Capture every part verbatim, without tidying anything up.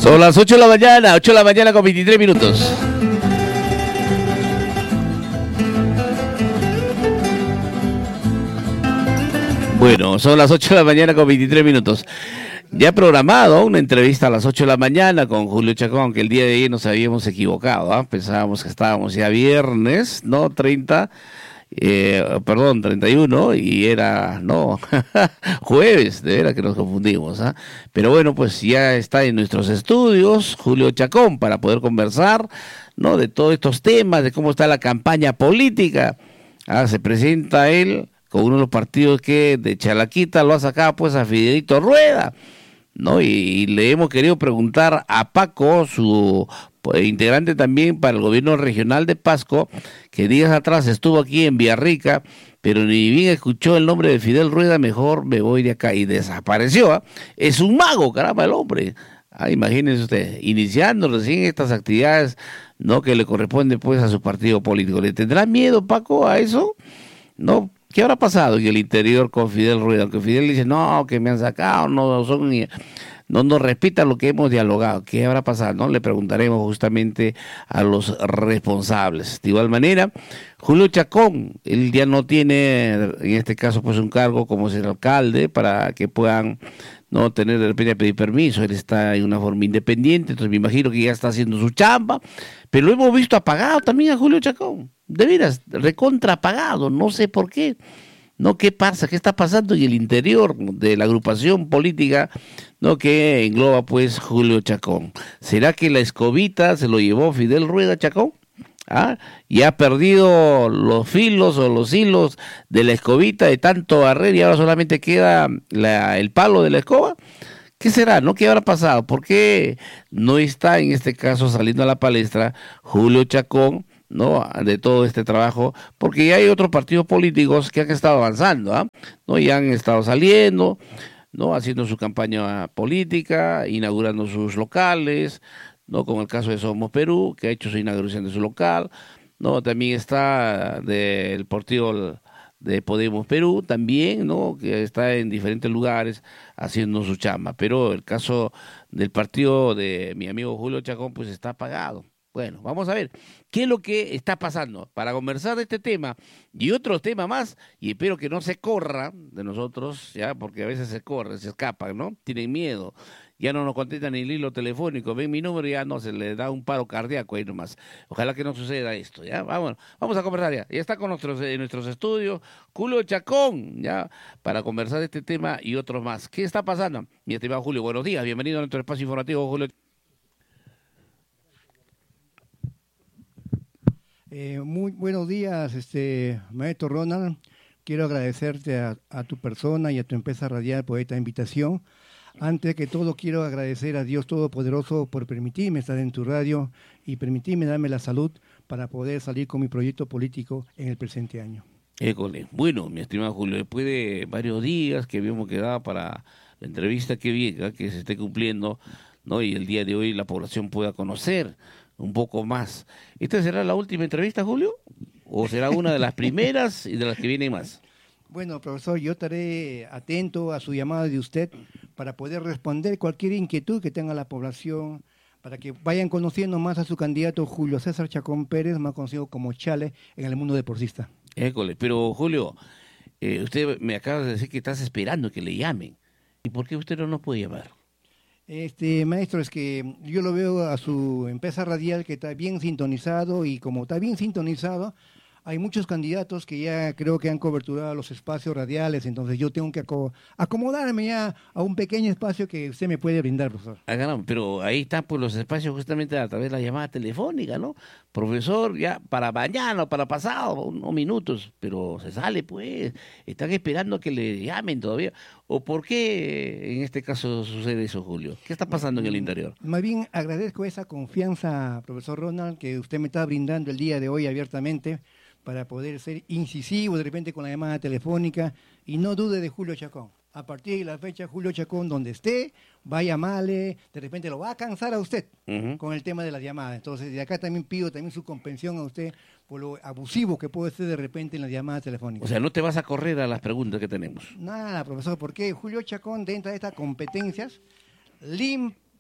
Son las ocho de la mañana, ocho de la mañana con veintitrés minutos. Bueno, son las ocho de la mañana con veintitrés minutos. Ya programado una entrevista a las ocho de la mañana con Julio Chacón, que el día de ayer nos habíamos equivocado, ¿eh? Pensábamos que estábamos ya viernes, ¿no? treinta, eh, perdón, treinta y uno, y era, no, jueves, de veras que nos confundimos, ¿eh? Pero bueno, pues ya está en nuestros estudios Julio Chacón para poder conversar, ¿no? De todos estos temas, de cómo está la campaña política. Ah, se presenta él con uno de los partidos que de Chalaquita lo ha sacado pues a Fidelito Rueda, ¿no? Y, y le hemos querido preguntar a Paco, su pues, integrante también para el gobierno regional de Pasco, que días atrás estuvo aquí en Villarrica, pero ni bien escuchó el nombre de Fidel Rueda, mejor me voy de acá, y desapareció, ¿eh? Es un mago, caramba, el hombre. Ah, imagínense usted, iniciando recién estas actividades, ¿no? Que le corresponde pues a su partido político. ¿Le tendrá miedo, Paco, a eso? ¿No? ¿Qué habrá pasado en el interior con Fidel Rueda? Aunque Fidel dice, no, que me han sacado, no son ni, no nos respetan lo que hemos dialogado. ¿Qué habrá pasado? ¿No? Le preguntaremos justamente a los responsables. De igual manera, Julio Chacón, él ya no tiene, en este caso, pues un cargo como ser alcalde para que puedan no tener de repente a pedir permiso. Él está en una forma independiente, entonces me imagino que ya está haciendo su chamba, pero lo hemos visto apagado también a Julio Chacón. De veras, recontra apagado, no sé por qué. ¿No? ¿Qué pasa? ¿Qué está pasando en el interior de la agrupación política, no, que engloba pues Julio Chacón? ¿Será que la escobita se lo llevó Fidel Rueda Chacón? ¿Ah? ¿Y ha perdido los filos o los hilos de la escobita de tanto barrer y ahora solamente queda la, el palo de la escoba? ¿Qué será? ¿No? ¿Qué habrá pasado? ¿Por qué no está en este caso saliendo a la palestra Julio Chacón, ¿no? De todo este trabajo? Porque ya hay otros partidos políticos que han estado avanzando, ¿ah? ¿No? Y han estado saliendo, ¿no? Haciendo su campaña política, inaugurando sus locales, ¿no? Como el caso de Somos Perú, que ha hecho su inauguración de su local, ¿no? También está del partido de Podemos Perú, también, ¿no? Que está en diferentes lugares haciendo su chamba. Pero el caso del partido de mi amigo Julio Chacón, pues está apagado. Bueno, vamos a ver qué es lo que está pasando para conversar de este tema y otros temas más, y espero que no se corra de nosotros, ya, porque a veces se corre, se escapan, ¿no? Tienen miedo, ya no nos contestan el hilo telefónico, ven mi número y ya no, se le da un paro cardíaco ahí nomás. Ojalá que no suceda esto, ¿ya? Vamos, vamos a conversar ya. Ya está con nuestros, en nuestros estudios Julio Chacón, ya, para conversar de este tema y otros más. ¿Qué está pasando? Mi estimado Julio, buenos días, bienvenido a nuestro espacio informativo, Julio. Eh, muy buenos días, este maestro Ronald. Quiero agradecerte a, a tu persona y a tu empresa radial por esta invitación. Antes que todo, quiero agradecer a Dios Todopoderoso por permitirme estar en tu radio y permitirme darme la salud para poder salir con mi proyecto político en el presente año. École. Bueno, mi estimado Julio, después de varios días que habíamos quedado para la entrevista, que bien, ¿eh? Que se esté cumpliendo, ¿no? Y el día de hoy la población pueda conocer un poco más. ¿Esta será la última entrevista, Julio? ¿O será una de las primeras y de las que vienen más? Bueno, profesor, yo estaré atento a su llamada de usted para poder responder cualquier inquietud que tenga la población, para que vayan conociendo más a su candidato Julio César Chacón Pérez, más conocido como Chale, en el mundo deportista. École. Pero, Julio, eh, usted me acaba de decir que estás esperando que le llamen. ¿Y por qué usted no nos puede llamar? Este maestro, es que yo lo veo a su empresa radial que está bien sintonizado, y como está bien sintonizado, hay muchos candidatos que ya creo que han coberturado los espacios radiales, entonces yo tengo que acomodarme ya a un pequeño espacio que usted me puede brindar, profesor. Ah, no, pero ahí están pues los espacios justamente a través de la llamada telefónica, ¿no? Profesor, ya para mañana o para pasado, unos minutos, pero se sale pues, están esperando que le llamen todavía. ¿O por qué en este caso sucede eso, Julio? ¿Qué está pasando en el interior? Más bien agradezco esa confianza, profesor Ronald, que usted me está brindando el día de hoy abiertamente, para poder ser incisivo de repente con la llamada telefónica, y no dude de Julio Chacón. A partir de la fecha, Julio Chacón, donde esté, va a llamarle, de repente lo va a cansar a usted uh-huh. con el tema de las llamadas. Entonces, de acá también pido también su comprensión a usted por lo abusivo que puede ser de repente en las llamadas telefónicas. O sea, no te vas a correr a las preguntas que tenemos. Nada, profesor, porque Julio Chacón, dentro de estas competencias, lim,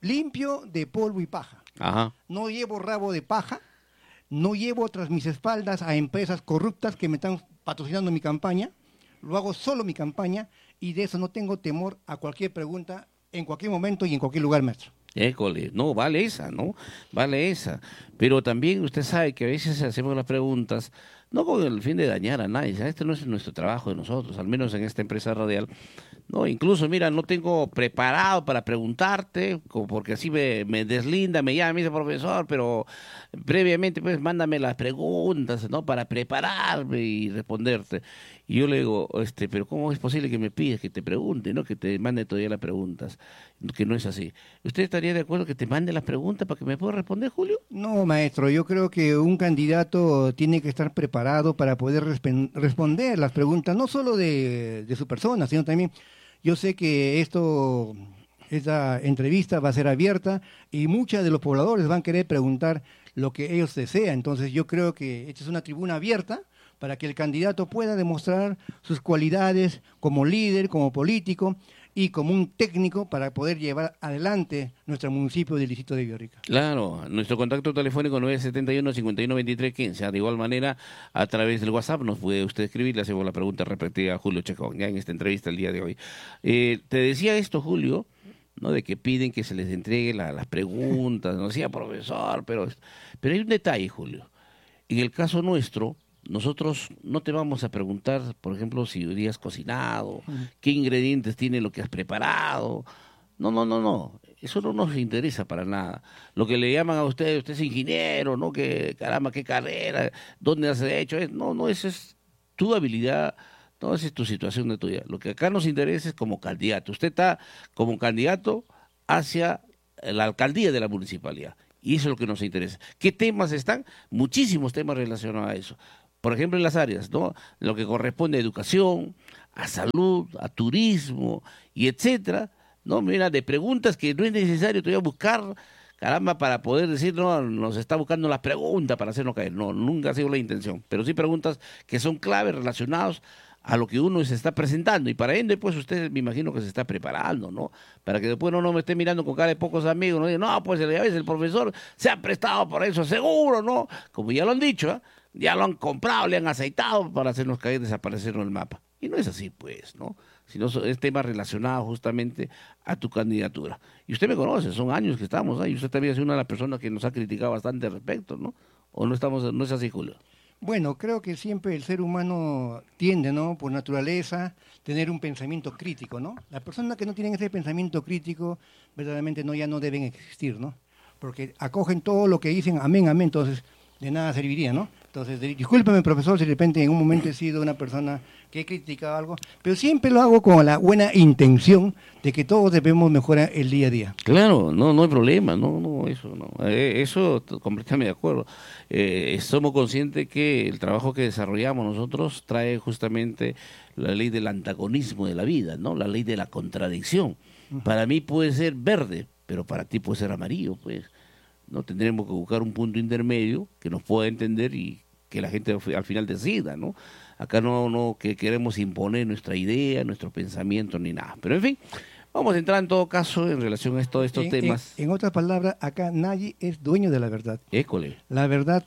limpio de polvo y paja. Ajá. No llevo rabo de paja, no llevo tras mis espaldas a empresas corruptas que me están patrocinando mi campaña, lo hago solo mi campaña y de eso no tengo temor a cualquier pregunta en cualquier momento y en cualquier lugar, maestro. École, no, vale esa, ¿no? Vale esa. Pero también usted sabe que a veces hacemos las preguntas, no con el fin de dañar a nadie, ¿sabes? Este no es nuestro trabajo de nosotros, al menos en esta empresa radial. No, incluso, mira, no tengo preparado para preguntarte, como porque así me, me deslinda, me llama, me dice, profesor, pero previamente, pues, mándame las preguntas, ¿no? Para prepararme y responderte. Y yo le digo, este, pero ¿cómo es posible que me pides que te pregunte, ¿no? Que te mande todavía las preguntas, que no es así. ¿Usted estaría de acuerdo que te mande las preguntas para que me pueda responder, Julio? No, maestro, yo creo que un candidato tiene que estar preparado para poder resp- responder las preguntas, no solo de, de su persona, sino también, yo sé que esto, esta entrevista va a ser abierta y muchos de los pobladores van a querer preguntar lo que ellos desean, entonces yo creo que esta es una tribuna abierta para que el candidato pueda demostrar sus cualidades como líder, como político y como un técnico para poder llevar adelante nuestro municipio del distrito de Villarrica. Claro, nuestro contacto telefónico nueve siete uno, cinco uno dos tres uno cinco. De igual manera, a través del WhatsApp nos puede usted escribir, le hacemos la pregunta respectiva a Julio Chacón, ya en esta entrevista el día de hoy. Eh, te decía esto, Julio, ¿no? De que piden que se les entregue la, las preguntas, no decía profesor, pero, pero hay un detalle, Julio. En el caso nuestro, nosotros no te vamos a preguntar, por ejemplo, si hoy día has cocinado, uh-huh. qué ingredientes tiene lo que has preparado. No, no, no, no. Eso no nos interesa para nada. Lo que le llaman a usted, usted es ingeniero, ¿no? Que caramba, qué carrera, dónde has hecho. No, no, esa es tu habilidad, no, esa es tu situación de tuya. Lo que acá nos interesa es como candidato. Usted está como candidato hacia la alcaldía de la municipalidad. Y eso es lo que nos interesa. ¿Qué temas están? Muchísimos temas relacionados a eso. Por ejemplo, en las áreas, ¿no? Lo que corresponde a educación, a salud, a turismo y etcétera, ¿no? Mira, de preguntas que no es necesario todavía buscar, caramba, para poder decir, no, nos está buscando las preguntas para hacernos caer. No, nunca ha sido la intención. Pero sí preguntas que son claves relacionadas a lo que uno se está presentando. Y para ende, pues usted me imagino que se está preparando, ¿no? Para que después no, no me esté mirando con cara de pocos amigos, no diga, no, pues a veces el profesor se ha prestado por eso, seguro, ¿no? Como ya lo han dicho, ¿eh? Ya lo han comprado, le han aceitado para hacernos caer, desaparecer en el mapa. Y no es así, pues, ¿no? Sino es tema relacionado justamente a tu candidatura. Y usted me conoce, son años que estamos ahí. ¿Eh? Usted también es una de las personas que nos ha criticado bastante al respecto, ¿no? ¿O no estamos, no es así, Julio? Bueno, creo que siempre el ser humano tiende, ¿no? Por naturaleza, tener un pensamiento crítico, ¿no? Las personas que no tienen ese pensamiento crítico, verdaderamente no, ya no deben existir, ¿no? Porque acogen todo lo que dicen, amén, amén, entonces de nada serviría, ¿no? Entonces, discúlpeme, profesor, si de repente en un momento he sido una persona que he criticado algo, pero siempre lo hago con la buena intención de que todos debemos mejorar el día a día. Claro, no, no hay problema, no, no, eso no, eh, eso completamente de acuerdo. Eh, somos conscientes que el trabajo que desarrollamos nosotros trae justamente la ley del antagonismo de la vida, ¿no? La ley de la contradicción. Uh-huh. Para mí puede ser verde, pero para ti puede ser amarillo, pues. No tendremos que buscar un punto intermedio que nos pueda entender y que la gente al final decida, ¿no? Acá no, no que queremos imponer nuestra idea, nuestro pensamiento ni nada. Pero en fin, vamos a entrar en todo caso en relación a todos estos en, temas. En, en otras palabras, acá nadie es dueño de la verdad. École. La verdad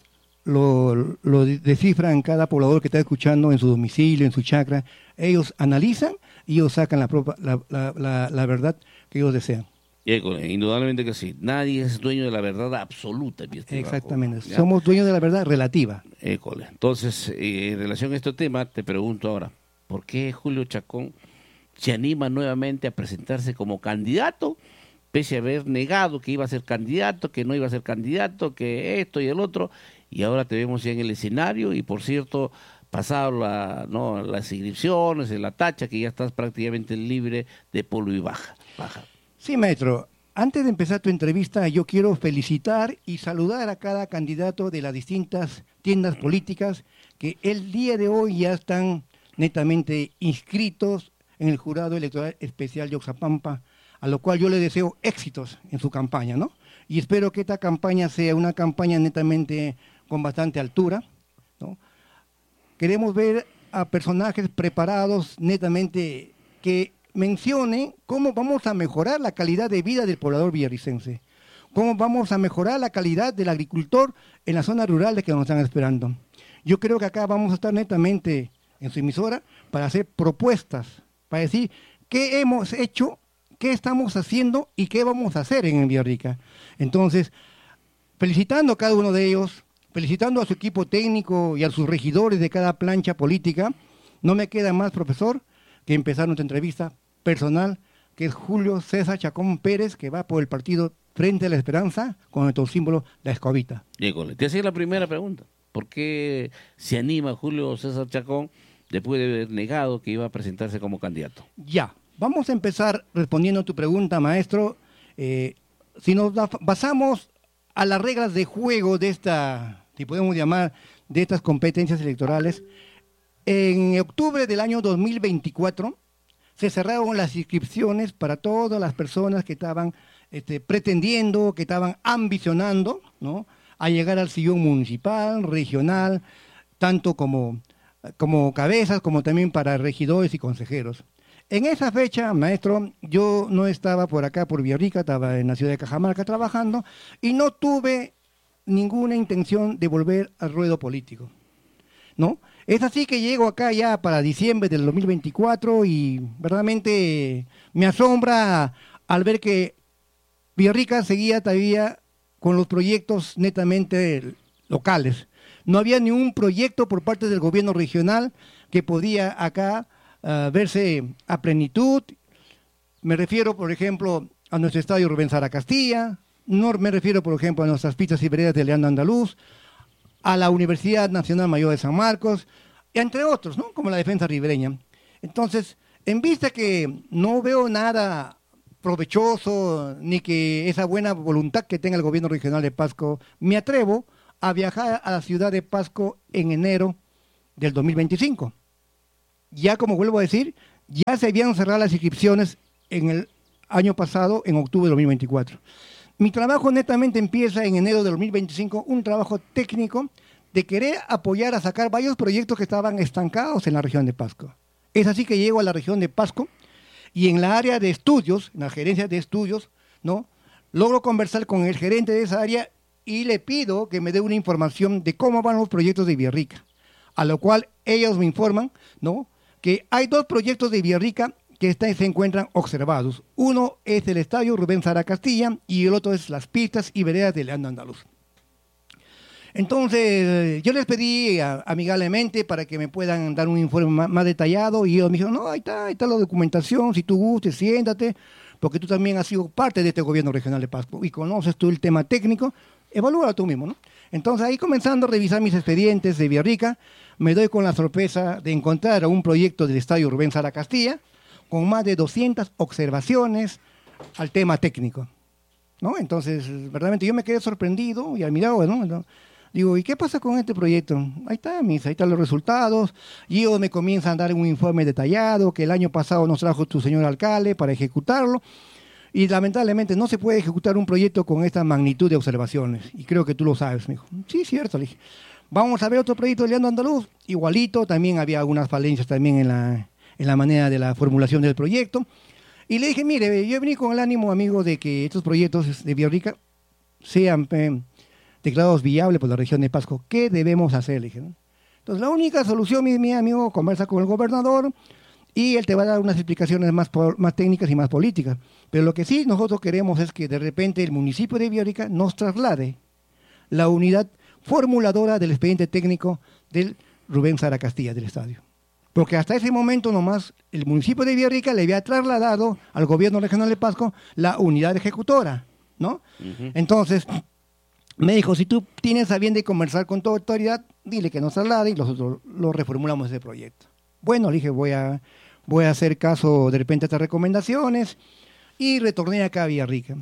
lo, lo descifran cada poblador que está escuchando en su domicilio, en su chacra. Ellos analizan y ellos sacan la, propia, la, la, la, la verdad que ellos desean. École, indudablemente que sí. Nadie es dueño de la verdad absoluta. Exactamente. ¿Ya? Somos dueños de la verdad relativa. École. Entonces, eh, en relación a este tema, te pregunto ahora, ¿por qué Julio Chacón se anima nuevamente a presentarse como candidato, pese a haber negado que iba a ser candidato, que no iba a ser candidato, que esto y el otro, y ahora te vemos ya en el escenario, y por cierto, pasado la, no, las inscripciones, en la tacha, que ya estás prácticamente libre de polvo y baja, baja. Sí, maestro. Antes de empezar tu entrevista, yo quiero felicitar y saludar a cada candidato de las distintas tiendas políticas que el día de hoy ya están netamente inscritos en el Jurado Electoral Especial de Oxapampa, a lo cual yo le deseo éxitos en su campaña, ¿no? Y espero que esta campaña sea una campaña netamente con bastante altura, ¿no? Queremos ver a personajes preparados netamente que mencione cómo vamos a mejorar la calidad de vida del poblador villarricense, cómo vamos a mejorar la calidad del agricultor en las zonas rurales que nos están esperando. Yo creo que acá vamos a estar netamente en su emisora para hacer propuestas, para decir qué hemos hecho, qué estamos haciendo y qué vamos a hacer en Villarrica. Entonces, felicitando a cada uno de ellos, felicitando a su equipo técnico y a sus regidores de cada plancha política, no me queda más, profesor, que empezar nuestra entrevista personal, que es Julio César Chacón Pérez, que va por el partido Frente a la Esperanza, con nuestro símbolo, la escobita. Diego, te hacía la primera pregunta. ¿Por qué se anima Julio César Chacón después de haber negado que iba a presentarse como candidato? Ya, vamos a empezar respondiendo a tu pregunta, maestro. Eh, si nos basamos a las reglas de juego de esta, si podemos llamar, de estas competencias electorales, en octubre del año dos mil veinticuatro se cerraron las inscripciones para todas las personas que estaban este, pretendiendo, que estaban ambicionando, ¿no?, a llegar al sillón municipal, regional, tanto como, como cabezas, como también para regidores y consejeros. En esa fecha, maestro, yo no estaba por acá, por Villarrica, estaba en la ciudad de Cajamarca trabajando y no tuve ninguna intención de volver al ruedo político, ¿no? Es así que llego acá ya para diciembre del dos mil veinticuatro y verdaderamente me asombra al ver que Villarrica seguía todavía con los proyectos netamente locales. No había ni un proyecto por parte del gobierno regional que podía acá uh, verse a plenitud. Me refiero, por ejemplo, a nuestro estadio Rubén Sara Castilla, no me refiero, por ejemplo, a nuestras pistas y veredas de Leandro Andaluz, a la Universidad Nacional Mayor de San Marcos, entre otros, ¿no?, como la defensa ribereña. Entonces, en vista que no veo nada provechoso, ni que esa buena voluntad que tenga el gobierno regional de Pasco, me atrevo a viajar a la ciudad de Pasco en enero del dos mil veinticinco. Ya, como vuelvo a decir, ya se habían cerrado las inscripciones en el año pasado, en octubre de dos mil veinticuatro. Mi trabajo netamente empieza en enero del dos mil veinticinco, un trabajo técnico de querer apoyar a sacar varios proyectos que estaban estancados en la región de Pasco. Es así que llego a la región de Pasco y en la área de estudios, en la gerencia de estudios, ¿no?, logro conversar con el gerente de esa área y le pido que me dé una información de cómo van los proyectos de Villarrica, a lo cual ellos me informan, ¿no?, que hay dos proyectos de Villarrica que están, se encuentran observados. Uno es el estadio Rubén Sara Castilla y el otro es las pistas y veredas de Leandro Andaluz. Entonces, yo les pedí a, amigablemente para que me puedan dar un informe más, más detallado y ellos me dijeron, no, ahí está, ahí está la documentación, si tú gustes, siéntate, porque tú también has sido parte de este gobierno regional de Pasco y conoces tú el tema técnico, evalúalo tú mismo, ¿no? Entonces, ahí comenzando a revisar mis expedientes de Villarrica, me doy con la sorpresa de encontrar un proyecto del estadio Rubén Sara Castilla con más de doscientas observaciones al tema técnico, ¿no? Entonces, verdaderamente yo me quedé sorprendido y admirado, ¿no? Digo, ¿y qué pasa con este proyecto? Ahí está, mis, ahí están los resultados. Y ellos me comienzan a dar un informe detallado que el año pasado nos trajo tu señor alcalde para ejecutarlo. Y lamentablemente no se puede ejecutar un proyecto con esta magnitud de observaciones. Y creo que tú lo sabes, me dijo. Sí, cierto, le dije. Vamos a ver otro proyecto de Leandro Andaluz. Igualito, también había algunas falencias también en la, en la manera de la formulación del proyecto. Y le dije, mire, yo he venido con el ánimo, amigo, de que estos proyectos de Villarrica sean eh, declarados viables por la región de Pasco. ¿Qué debemos hacer? Le dije, ¿no? Entonces, la única solución, mi, mi amigo, conversa con el gobernador y él te va a dar unas explicaciones más, más técnicas y más políticas. Pero lo que sí nosotros queremos es que de repente el municipio de Villarrica nos traslade la unidad formuladora del expediente técnico del Rubén Sara Castilla del estadio. Porque hasta ese momento nomás el municipio de Villarrica le había trasladado al gobierno regional de Pasco la unidad ejecutora, ¿no? Uh-huh. Entonces, me dijo, si tú tienes a bien de conversar con tu autoridad, dile que nos traslade y nosotros lo reformulamos ese proyecto. Bueno, le dije, voy a, voy a hacer caso de repente a estas recomendaciones y retorné acá a Villarrica.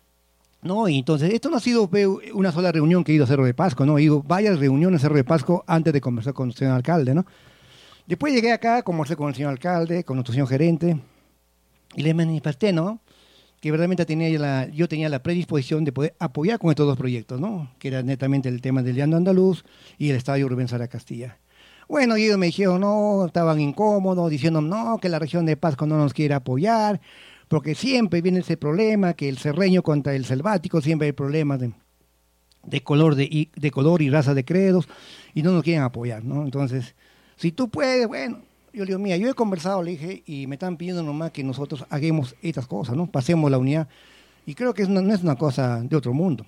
No, y entonces, esto no ha sido una sola reunión que he ido a Cerro de Pasco, ¿no? He ido varias reuniones a Cerro de Pasco antes de conversar con el señor alcalde, ¿no? Después llegué acá, conversé con el señor alcalde, con nuestro señor gerente, y le manifesté, ¿no?, que verdaderamente tenía la, yo tenía la predisposición de poder apoyar con estos dos proyectos, ¿no?, que era netamente el tema del Leandro Andaluz y el estadio Rubén Sara Castilla. Bueno, y ellos me dijeron, no, estaban incómodos, diciendo, no, que la región de Pasco no nos quiere apoyar, porque siempre viene ese problema, que el serreño contra el selvático, siempre hay problemas de, de, color, de, y- de color y raza de credos, y no nos quieren apoyar, ¿no? Entonces, si tú puedes, bueno, yo le digo, mira, yo he conversado, le dije, y me están pidiendo nomás que nosotros hagamos estas cosas, ¿no? Pasemos la unidad, y creo que es una- no es una cosa de otro mundo.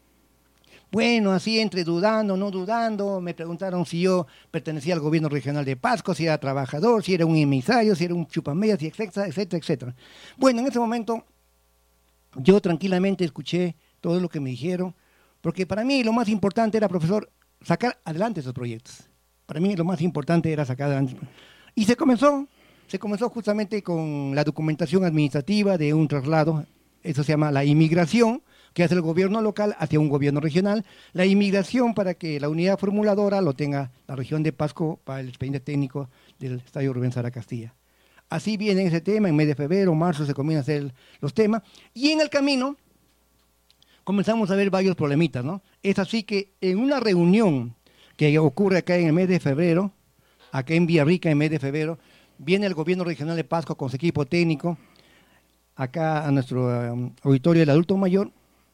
Bueno, así entre dudando, no dudando, me preguntaron si yo pertenecía al gobierno regional de Pasco, si era trabajador, si era un emisario, si era un chupamedias, y etcétera, etcétera, etcétera. Bueno, en ese momento yo tranquilamente escuché todo lo que me dijeron, porque para mí lo más importante era, profesor, sacar adelante esos proyectos. Para mí lo más importante era sacar adelante. Y se comenzó, se comenzó justamente con la documentación administrativa de un traslado, eso se llama la inmigración, que hace el gobierno local hacia un gobierno regional, la inmigración para que la unidad formuladora lo tenga la región de Pasco para el expediente técnico del Estadio Rubén Sara Castilla. Así viene ese tema, en mes de febrero, marzo se comienzan a hacer los temas, y en el camino comenzamos a ver varios problemitas, ¿no? Es así que en una reunión que ocurre acá en el mes de febrero, acá en Villarrica en el mes de febrero, viene el gobierno regional de Pasco con su equipo técnico, acá a nuestro um, auditorio del adulto mayor,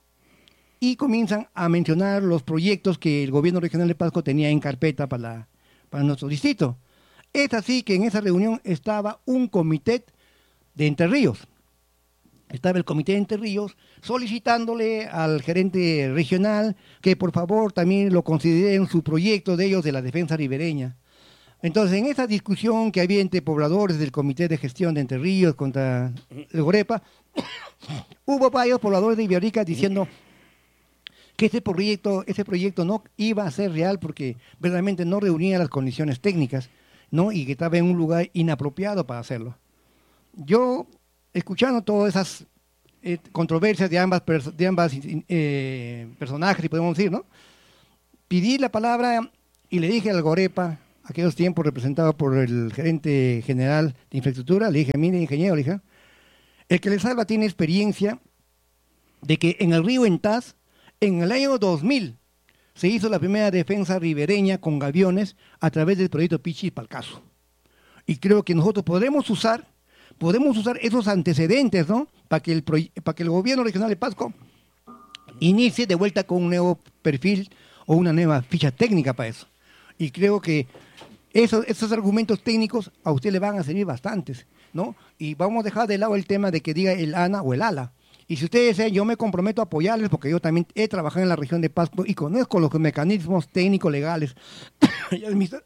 y comienzan a mencionar los proyectos que el gobierno regional de Pasco tenía en carpeta para, la- para nuestro distrito. Es así que en esa reunión estaba un comité de Entre Ríos. Estaba el comité de Entre Ríos solicitándole al gerente regional que por favor también lo consideren su proyecto de ellos de la defensa ribereña. Entonces, en esa discusión que había entre pobladores del comité de gestión de Entre Ríos contra el Gorepa, hubo varios pobladores de Villarrica diciendo que ese proyecto, ese proyecto no iba a ser real porque verdaderamente no reunía las condiciones técnicas, ¿no? Y que estaba en un lugar inapropiado para hacerlo. Yo, escuchando todas esas eh, controversias de ambas, pers- de ambas eh, personajes, si podemos decir, ¿no? Pedí la palabra y le dije al Gorepa, aquellos tiempos representado por el gerente general de infraestructura, le dije, mire, ingeniero, le dije, el que le salva tiene experiencia de que en el río Entaz, en el año dos mil, se hizo la primera defensa ribereña con gaviones a través del proyecto Pichi Palcazo. Y creo que nosotros podremos usar, podemos usar esos antecedentes, ¿no? Para que el, proy- para que el gobierno regional de Pasco inicie de vuelta con un nuevo perfil o una nueva ficha técnica para eso. Y creo que esos, esos argumentos técnicos a usted le van a servir bastantes, ¿no? Y vamos a dejar de lado el tema de que diga el ANA o el ALA. Y si ustedes desean, yo me comprometo a apoyarles porque yo también he trabajado en la región de Pasco y conozco los mecanismos técnicos, legales y, administra-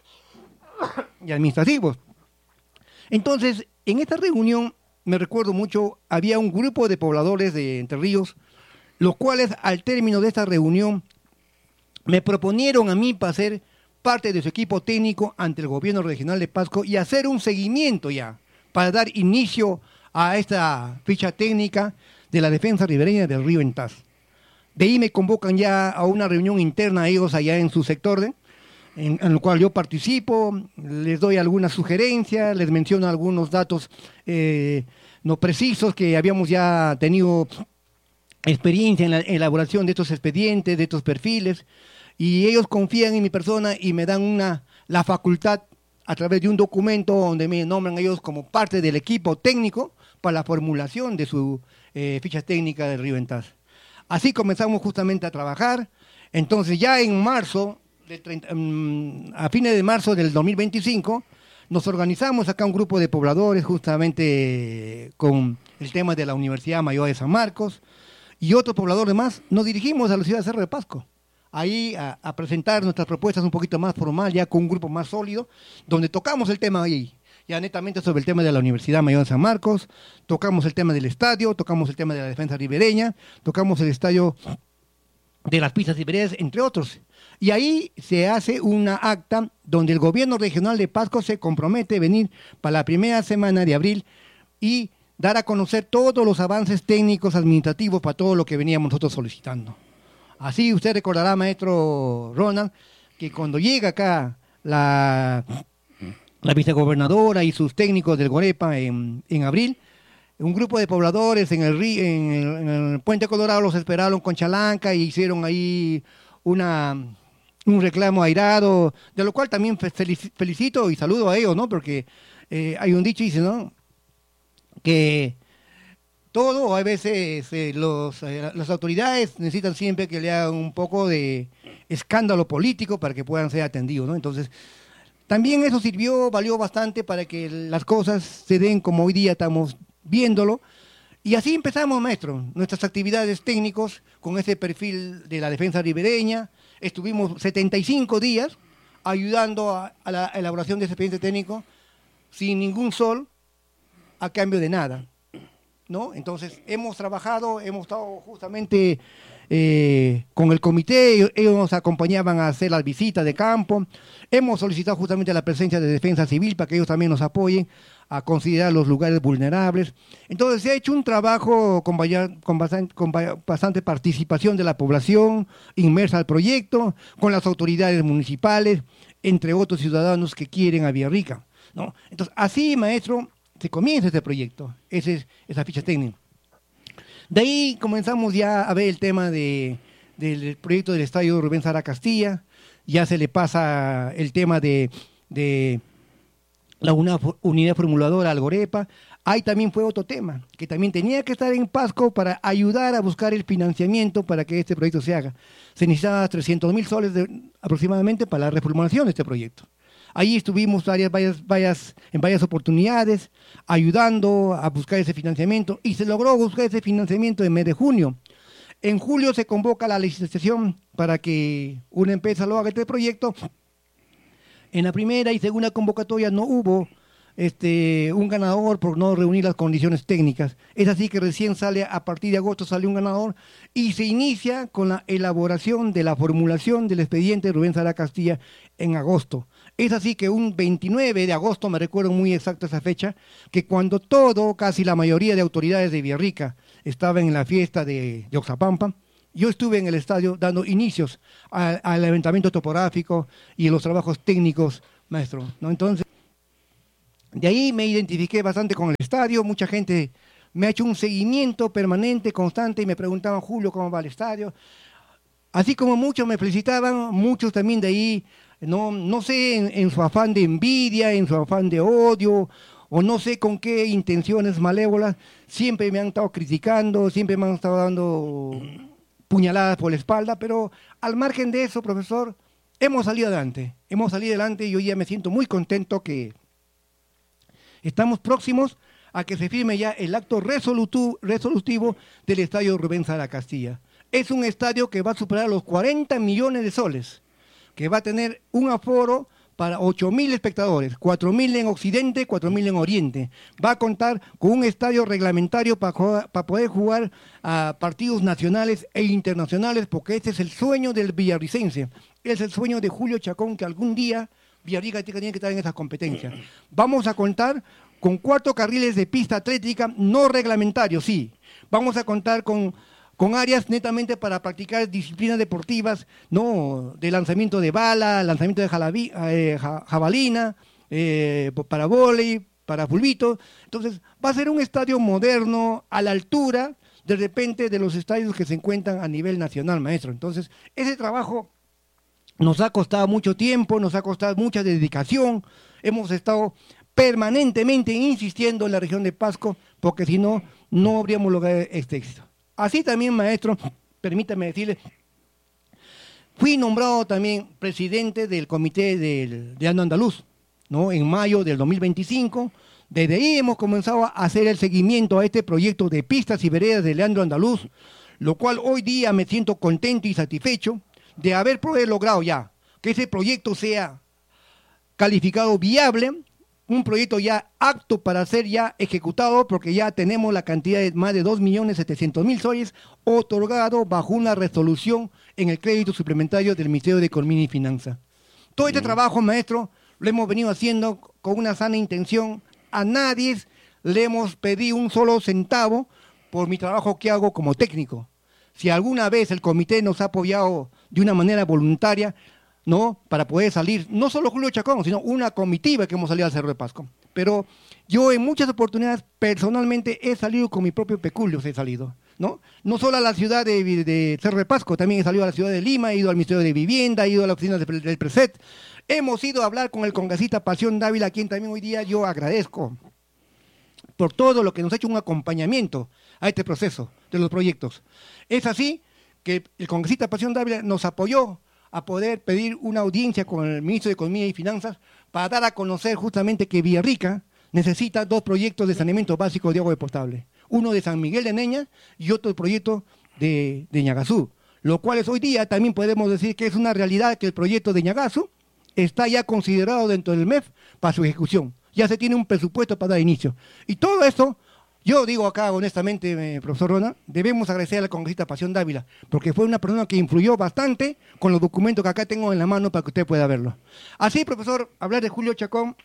y administrativos. Entonces, en esta reunión, me recuerdo mucho, había un grupo de pobladores de Entre Ríos, los cuales al término de esta reunión me proponieron a mí para ser parte de su equipo técnico ante el gobierno regional de Pasco y hacer un seguimiento ya, para dar inicio a esta ficha técnica de la defensa ribereña del río Entaz. De ahí me convocan ya a una reunión interna ellos allá en su sector, ¿eh? en, en el cual yo participo, les doy algunas sugerencias, les menciono algunos datos eh, no precisos que habíamos ya tenido experiencia en la elaboración de estos expedientes, de estos perfiles, y ellos confían en mi persona y me dan una, la facultad a través de un documento donde me nombran ellos como parte del equipo técnico para la formulación de su eh, ficha técnica del río Entaz. Así comenzamos justamente a trabajar. Entonces ya en marzo, del treinta, um, a fines de marzo del dos mil veinticinco, nos organizamos acá un grupo de pobladores justamente con el tema de la Universidad Mayor de San Marcos y otros pobladores más. Nos dirigimos a la ciudad de Cerro de Pasco, ahí a, a presentar nuestras propuestas un poquito más formal, ya con un grupo más sólido, donde tocamos el tema ahí, ya netamente sobre el tema de la Universidad Mayor de San Marcos, tocamos el tema del estadio, tocamos el tema de la defensa ribereña, tocamos el estadio de las pistas ribereñas, entre otros. Y ahí se hace una acta donde el gobierno regional de Pasco se compromete a venir para la primera semana de abril y dar a conocer todos los avances técnicos, administrativos, para todo lo que veníamos nosotros solicitando. Así usted recordará, maestro Ronald, que cuando llega acá la, la vicegobernadora y sus técnicos del Gorepa en, en abril, un grupo de pobladores en el, río, en, el, en el Puente Colorado los esperaron con chalanca y hicieron ahí una, un reclamo airado, de lo cual también felicito y saludo a ellos, ¿no? Porque eh, hay un dicho, dice, ¿no? Que todo, a veces eh, los, eh, las autoridades necesitan siempre que le hagan un poco de escándalo político para que puedan ser atendidos, ¿no? Entonces, también eso sirvió, valió bastante para que las cosas se den como hoy día estamos viéndolo. Y así empezamos, maestro, nuestras actividades técnicos con ese perfil de la defensa ribereña. Estuvimos setenta y cinco días ayudando a, a la elaboración de ese expediente técnico sin ningún sol, a cambio de nada, ¿no? Entonces, hemos trabajado, hemos estado justamente eh, con el comité, ellos nos acompañaban a hacer las visitas de campo, hemos solicitado justamente la presencia de Defensa Civil para que ellos también nos apoyen a considerar los lugares vulnerables. Entonces, se ha hecho un trabajo con, con, bastante, con bastante participación de la población inmersa al proyecto, con las autoridades municipales, entre otros ciudadanos que quieren a Villarrica, ¿no? Entonces, así, maestro, se comienza este proyecto, esa es esa ficha técnica. De ahí comenzamos ya a ver el tema de, del proyecto del estadio Rubén Sara Castilla, ya se le pasa el tema de, de la una, unidad formuladora Algorepa. Ahí también fue otro tema, que también tenía que estar en Pasco para ayudar a buscar el financiamiento para que este proyecto se haga. Se necesitaba trescientos mil soles de, aproximadamente para la reformulación de este proyecto. Ahí estuvimos varias, varias, varias, en varias oportunidades, ayudando a buscar ese financiamiento, y se logró buscar ese financiamiento en mes de junio. En julio se convoca la licitación para que una empresa lo haga este proyecto. En la primera y segunda convocatoria no hubo este, un ganador por no reunir las condiciones técnicas. Es así que recién sale, a partir de agosto sale un ganador, y se inicia con la elaboración de la formulación del expediente Rubén Sara Castilla en agosto. Es así que un veintinueve de agosto, me recuerdo muy exacta esa fecha, que cuando todo, casi la mayoría de autoridades de Villarrica estaban en la fiesta de, de Oxapampa, yo estuve en el estadio dando inicios al, al levantamiento topográfico y los trabajos técnicos, maestro, ¿no? Entonces, de ahí me identifiqué bastante con el estadio, mucha gente me ha hecho un seguimiento permanente, constante, y me preguntaban, Julio, ¿cómo va el estadio? Así como muchos me felicitaban, muchos también de ahí, no, no sé, en, en su afán de envidia, en su afán de odio, o no sé con qué intenciones malévolas, siempre me han estado criticando, siempre me han estado dando puñaladas por la espalda, pero al margen de eso, profesor, hemos salido adelante, hemos salido adelante y hoy ya me siento muy contento que estamos próximos a que se firme ya el acto resolutu, resolutivo del estadio Rubén Sara Castilla. Es un estadio que va a superar los cuarenta millones de soles, que va a tener un aforo para ocho mil espectadores, cuatro mil en Occidente, cuatro mil en Oriente. Va a contar con un estadio reglamentario para, para poder jugar a partidos nacionales e internacionales, porque ese es el sueño del villarricense, es el sueño de Julio Chacón, que algún día Villarrica tiene que estar en esas competencias. Vamos a contar con cuatro carriles de pista atlética no reglamentarios, sí. Vamos a contar con... con áreas netamente para practicar disciplinas deportivas, ¿no? De lanzamiento de bala, lanzamiento de jalabi, eh, jabalina, eh, para vóley, para fulbito. Entonces, va a ser un estadio moderno, a la altura, de repente, de los estadios que se encuentran a nivel nacional, maestro. Entonces, ese trabajo nos ha costado mucho tiempo, nos ha costado mucha dedicación. Hemos estado permanentemente insistiendo en la región de Pasco, porque si no, no habríamos logrado este éxito. Así también, maestro, permítame decirle, fui nombrado también presidente del comité del, de Leandro Andaluz, ¿no? En mayo del dos mil veinticinco. Desde ahí hemos comenzado a hacer el seguimiento a este proyecto de pistas y veredas de Leandro Andaluz, lo cual hoy día me siento contento y satisfecho de haber logrado ya que ese proyecto sea calificado viable, un proyecto ya apto para ser ya ejecutado, porque ya tenemos la cantidad de más de dos millones setecientos mil soles otorgado bajo una resolución en el crédito suplementario del Ministerio de Economía y Finanzas. Todo este trabajo, maestro, lo hemos venido haciendo con una sana intención. A nadie le hemos pedido un solo centavo por mi trabajo que hago como técnico. Si alguna vez el comité nos ha apoyado de una manera voluntaria, ¿no? Para poder salir, no solo Julio Chacón, sino una comitiva que hemos salido al Cerro de Pasco. Pero yo en muchas oportunidades personalmente he salido con mi propio peculio, he salido. ¿no? No solo a la ciudad de, de Cerro de Pasco, también he salido a la ciudad de Lima, he ido al Ministerio de Vivienda, he ido a la oficina del, del Preset. Hemos ido a hablar con el congresista Pasión Dávila, a quien también hoy día yo agradezco por todo lo que nos ha hecho un acompañamiento a este proceso de los proyectos. Es así que el congresista Pasión Dávila nos apoyó a poder pedir una audiencia con el ministro de Economía y Finanzas para dar a conocer justamente que Villarrica necesita dos proyectos de saneamiento básico de agua potable. Uno de San Miguel de Neña y otro proyecto de, de Ñagazú, lo cual es hoy día también podemos decir que es una realidad que el proyecto de Ñagazú está ya considerado dentro del M E F para su ejecución. Ya se tiene un presupuesto para dar inicio. Y todo esto, yo digo acá honestamente, eh, profesor Ronald, debemos agradecer al congresista Pasión Dávila, porque fue una persona que influyó bastante con los documentos que acá tengo en la mano para que usted pueda verlo. Así, profesor, hablar de Julio Chacón,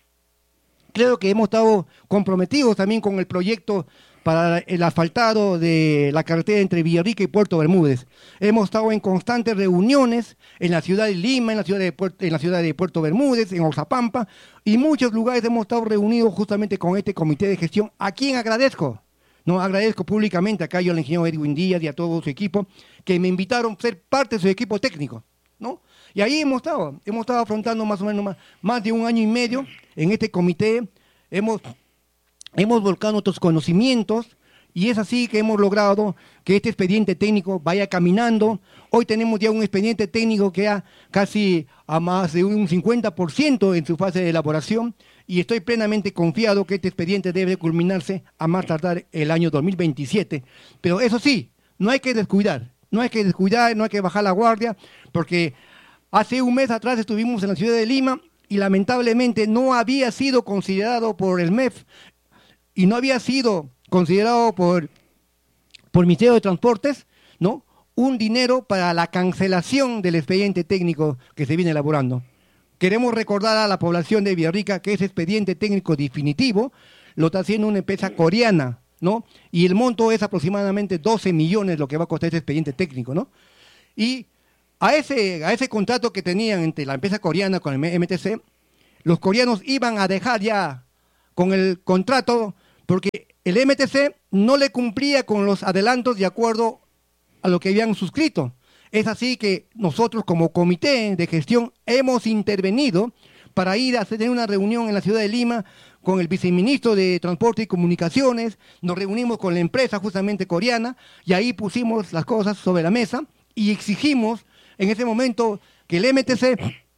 creo que hemos estado comprometidos también con el proyecto para el asfaltado de la carretera entre Villarrica y Puerto Bermúdez. Hemos estado en constantes reuniones en la ciudad de Lima, en la ciudad de Puerto, en la ciudad de Puerto Bermúdez, en Oxapampa, y muchos lugares hemos estado reunidos justamente con este comité de gestión, a quien agradezco. No, agradezco públicamente acá yo al ingeniero Edwin Díaz y a todo su equipo, que me invitaron a ser parte de su equipo técnico, ¿no? Y ahí hemos estado, hemos estado afrontando más o menos más, más de un año y medio en este comité, hemos... Hemos volcado nuestros conocimientos y es así que hemos logrado que este expediente técnico vaya caminando. Hoy tenemos ya un expediente técnico que ha casi a más de un cincuenta por ciento en su fase de elaboración y estoy plenamente confiado que este expediente debe culminarse a más tardar el año dos mil veintisiete. Pero eso sí, no hay que descuidar, no hay que descuidar, no hay que bajar la guardia, porque hace un mes atrás estuvimos en la ciudad de Lima y lamentablemente no había sido considerado por el M E F y no había sido considerado por, por el Ministerio de Transportes, ¿no?, un dinero para la cancelación del expediente técnico que se viene elaborando. Queremos recordar a la población de Villarrica que ese expediente técnico definitivo lo está haciendo una empresa coreana, ¿no? Y el monto es aproximadamente doce millones lo que va a costar ese expediente técnico, ¿no? Y a ese, a ese contrato que tenían entre la empresa coreana con el M T C, los coreanos iban a dejar ya con el contrato porque el M T C no le cumplía con los adelantos de acuerdo a lo que habían suscrito. Es así que nosotros como comité de gestión hemos intervenido para ir a tener una reunión en la ciudad de Lima con el viceministro de Transporte y Comunicaciones, nos reunimos con la empresa justamente coreana y ahí pusimos las cosas sobre la mesa y exigimos en ese momento que el M T C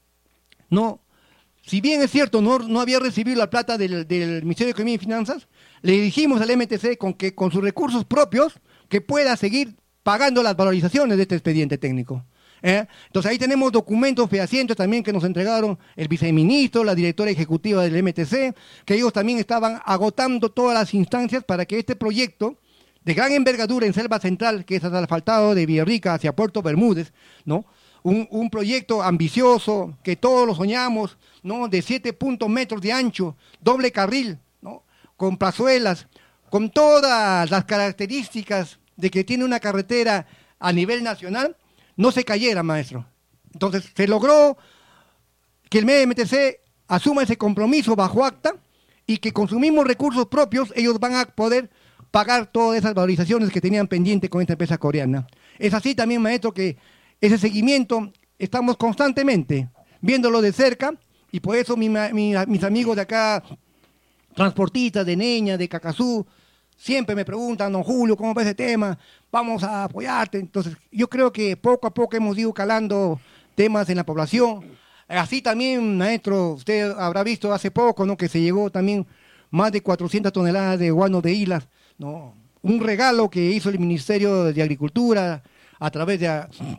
no... Si bien es cierto, no, no había recibido la plata del, del Ministerio de Economía y Finanzas, le dijimos al M T C con que con sus recursos propios que pueda seguir pagando las valorizaciones de este expediente técnico. ¿eh? Entonces ahí tenemos documentos fehacientes también que nos entregaron el viceministro, la directora ejecutiva del M T C, que ellos también estaban agotando todas las instancias para que este proyecto de gran envergadura en Selva Central, que es el asfaltado de Villarrica hacia Puerto Bermúdez, ¿no?, Un, un proyecto ambicioso que todos lo soñamos, ¿no?, de siete puntos metros de ancho, doble carril, ¿no?, con plazuelas, con todas las características de que tiene una carretera a nivel nacional, no se cayera, maestro. Entonces se logró que el M T C asuma ese compromiso bajo acta y que con sus mismos recursos propios ellos van a poder pagar todas esas valorizaciones que tenían pendiente con esta empresa coreana. Es así también, maestro, que ese seguimiento estamos constantemente viéndolo de cerca y por eso mi, mi, mis amigos de acá, transportistas de Neña, de Cacazú, siempre me preguntan, don Julio, ¿cómo va ese tema? Vamos a apoyarte. Entonces yo creo que poco a poco hemos ido calando temas en la población. Así también, maestro, usted habrá visto hace poco, ¿no?, que se llegó también más de cuatrocientas toneladas de guano de islas, ¿no?, un regalo que hizo el Ministerio de Agricultura a través de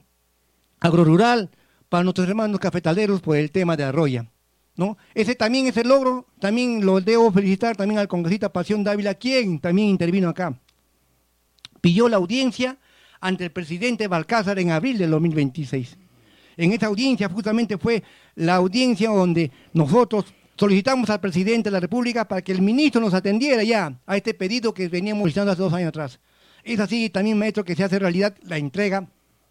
Agrorural para nuestros hermanos cafetaleros por el tema de Arroya, ¿no? Ese también es el logro, también lo debo felicitar también al congresista Pasión Dávila, quien también intervino acá. Pidió la audiencia ante el presidente Balcázar en abril del dos mil veintiséis. En esa audiencia justamente fue la audiencia donde nosotros solicitamos al presidente de la República para que el ministro nos atendiera ya a este pedido que veníamos solicitando hace dos años atrás. Es así también, maestro, que se hace realidad la entrega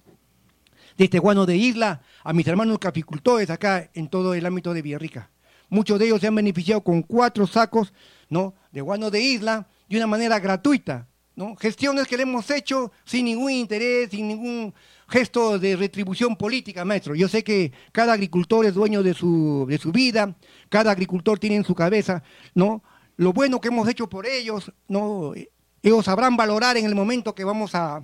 de este guano de isla a mis hermanos caficultores acá en todo el ámbito de Villarrica. Muchos de ellos se han beneficiado con cuatro sacos, ¿no?, de guano de isla de una manera gratuita, ¿no? Gestiones que le hemos hecho sin ningún interés, sin ningún gesto de retribución política, maestro. Yo sé que cada agricultor es dueño de su, de su vida, cada agricultor tiene en su cabeza, ¿no?, lo bueno que hemos hecho por ellos, ¿no? Ellos sabrán valorar en el momento que vamos a,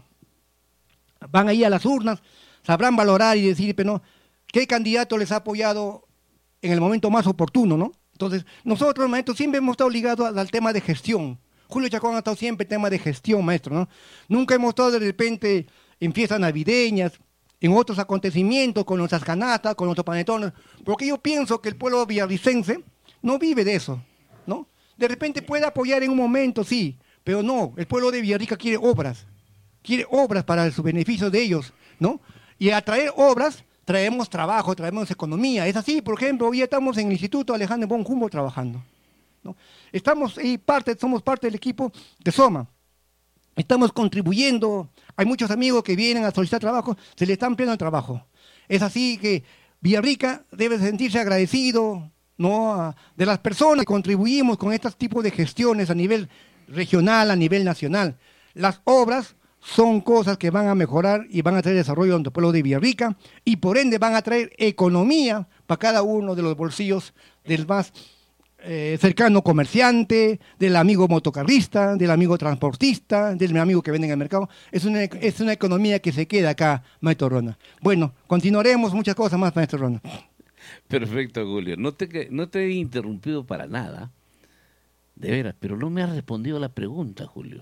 van ahí a las urnas, sabrán valorar y decir, pero no, ¿qué candidato les ha apoyado en el momento más oportuno, ¿no? Entonces, nosotros, maestro, siempre hemos estado ligados al, al tema de gestión. Julio Chacón ha estado siempre en tema de gestión, maestro, ¿no? Nunca hemos estado de repente en fiestas navideñas, en otros acontecimientos, con nuestras canastas, con nuestros panetones, porque yo pienso que el pueblo villarricense no vive de eso, ¿no? De repente puede apoyar en un momento, sí, pero no, el pueblo de Villarrica quiere obras, quiere obras para su beneficio de ellos, ¿no? Y a traer obras, traemos trabajo, traemos economía. Es así, por ejemplo, hoy estamos en el Instituto Alejandro von Humboldt trabajando, ¿no? Estamos ahí parte, somos parte del equipo de SOMA. Estamos contribuyendo, hay muchos amigos que vienen a solicitar trabajo, se les está ampliando el trabajo. Es así que Villarrica debe sentirse agradecido, ¿no?, de las personas que contribuimos con estos tipos de gestiones a nivel regional, a nivel nacional. Las obras son cosas que van a mejorar y van a traer desarrollo a nuestro pueblo de Villarrica y por ende van a traer economía para cada uno de los bolsillos del más eh, cercano comerciante, del amigo motocarrista, del amigo transportista, del amigo que vende en el mercado. Es una, es una economía que se queda acá, maestro Ronald. Bueno, continuaremos muchas cosas más, maestro Ronald. Perfecto, Julio. No te, no te he interrumpido para nada, de veras, pero no me has respondido a la pregunta, Julio.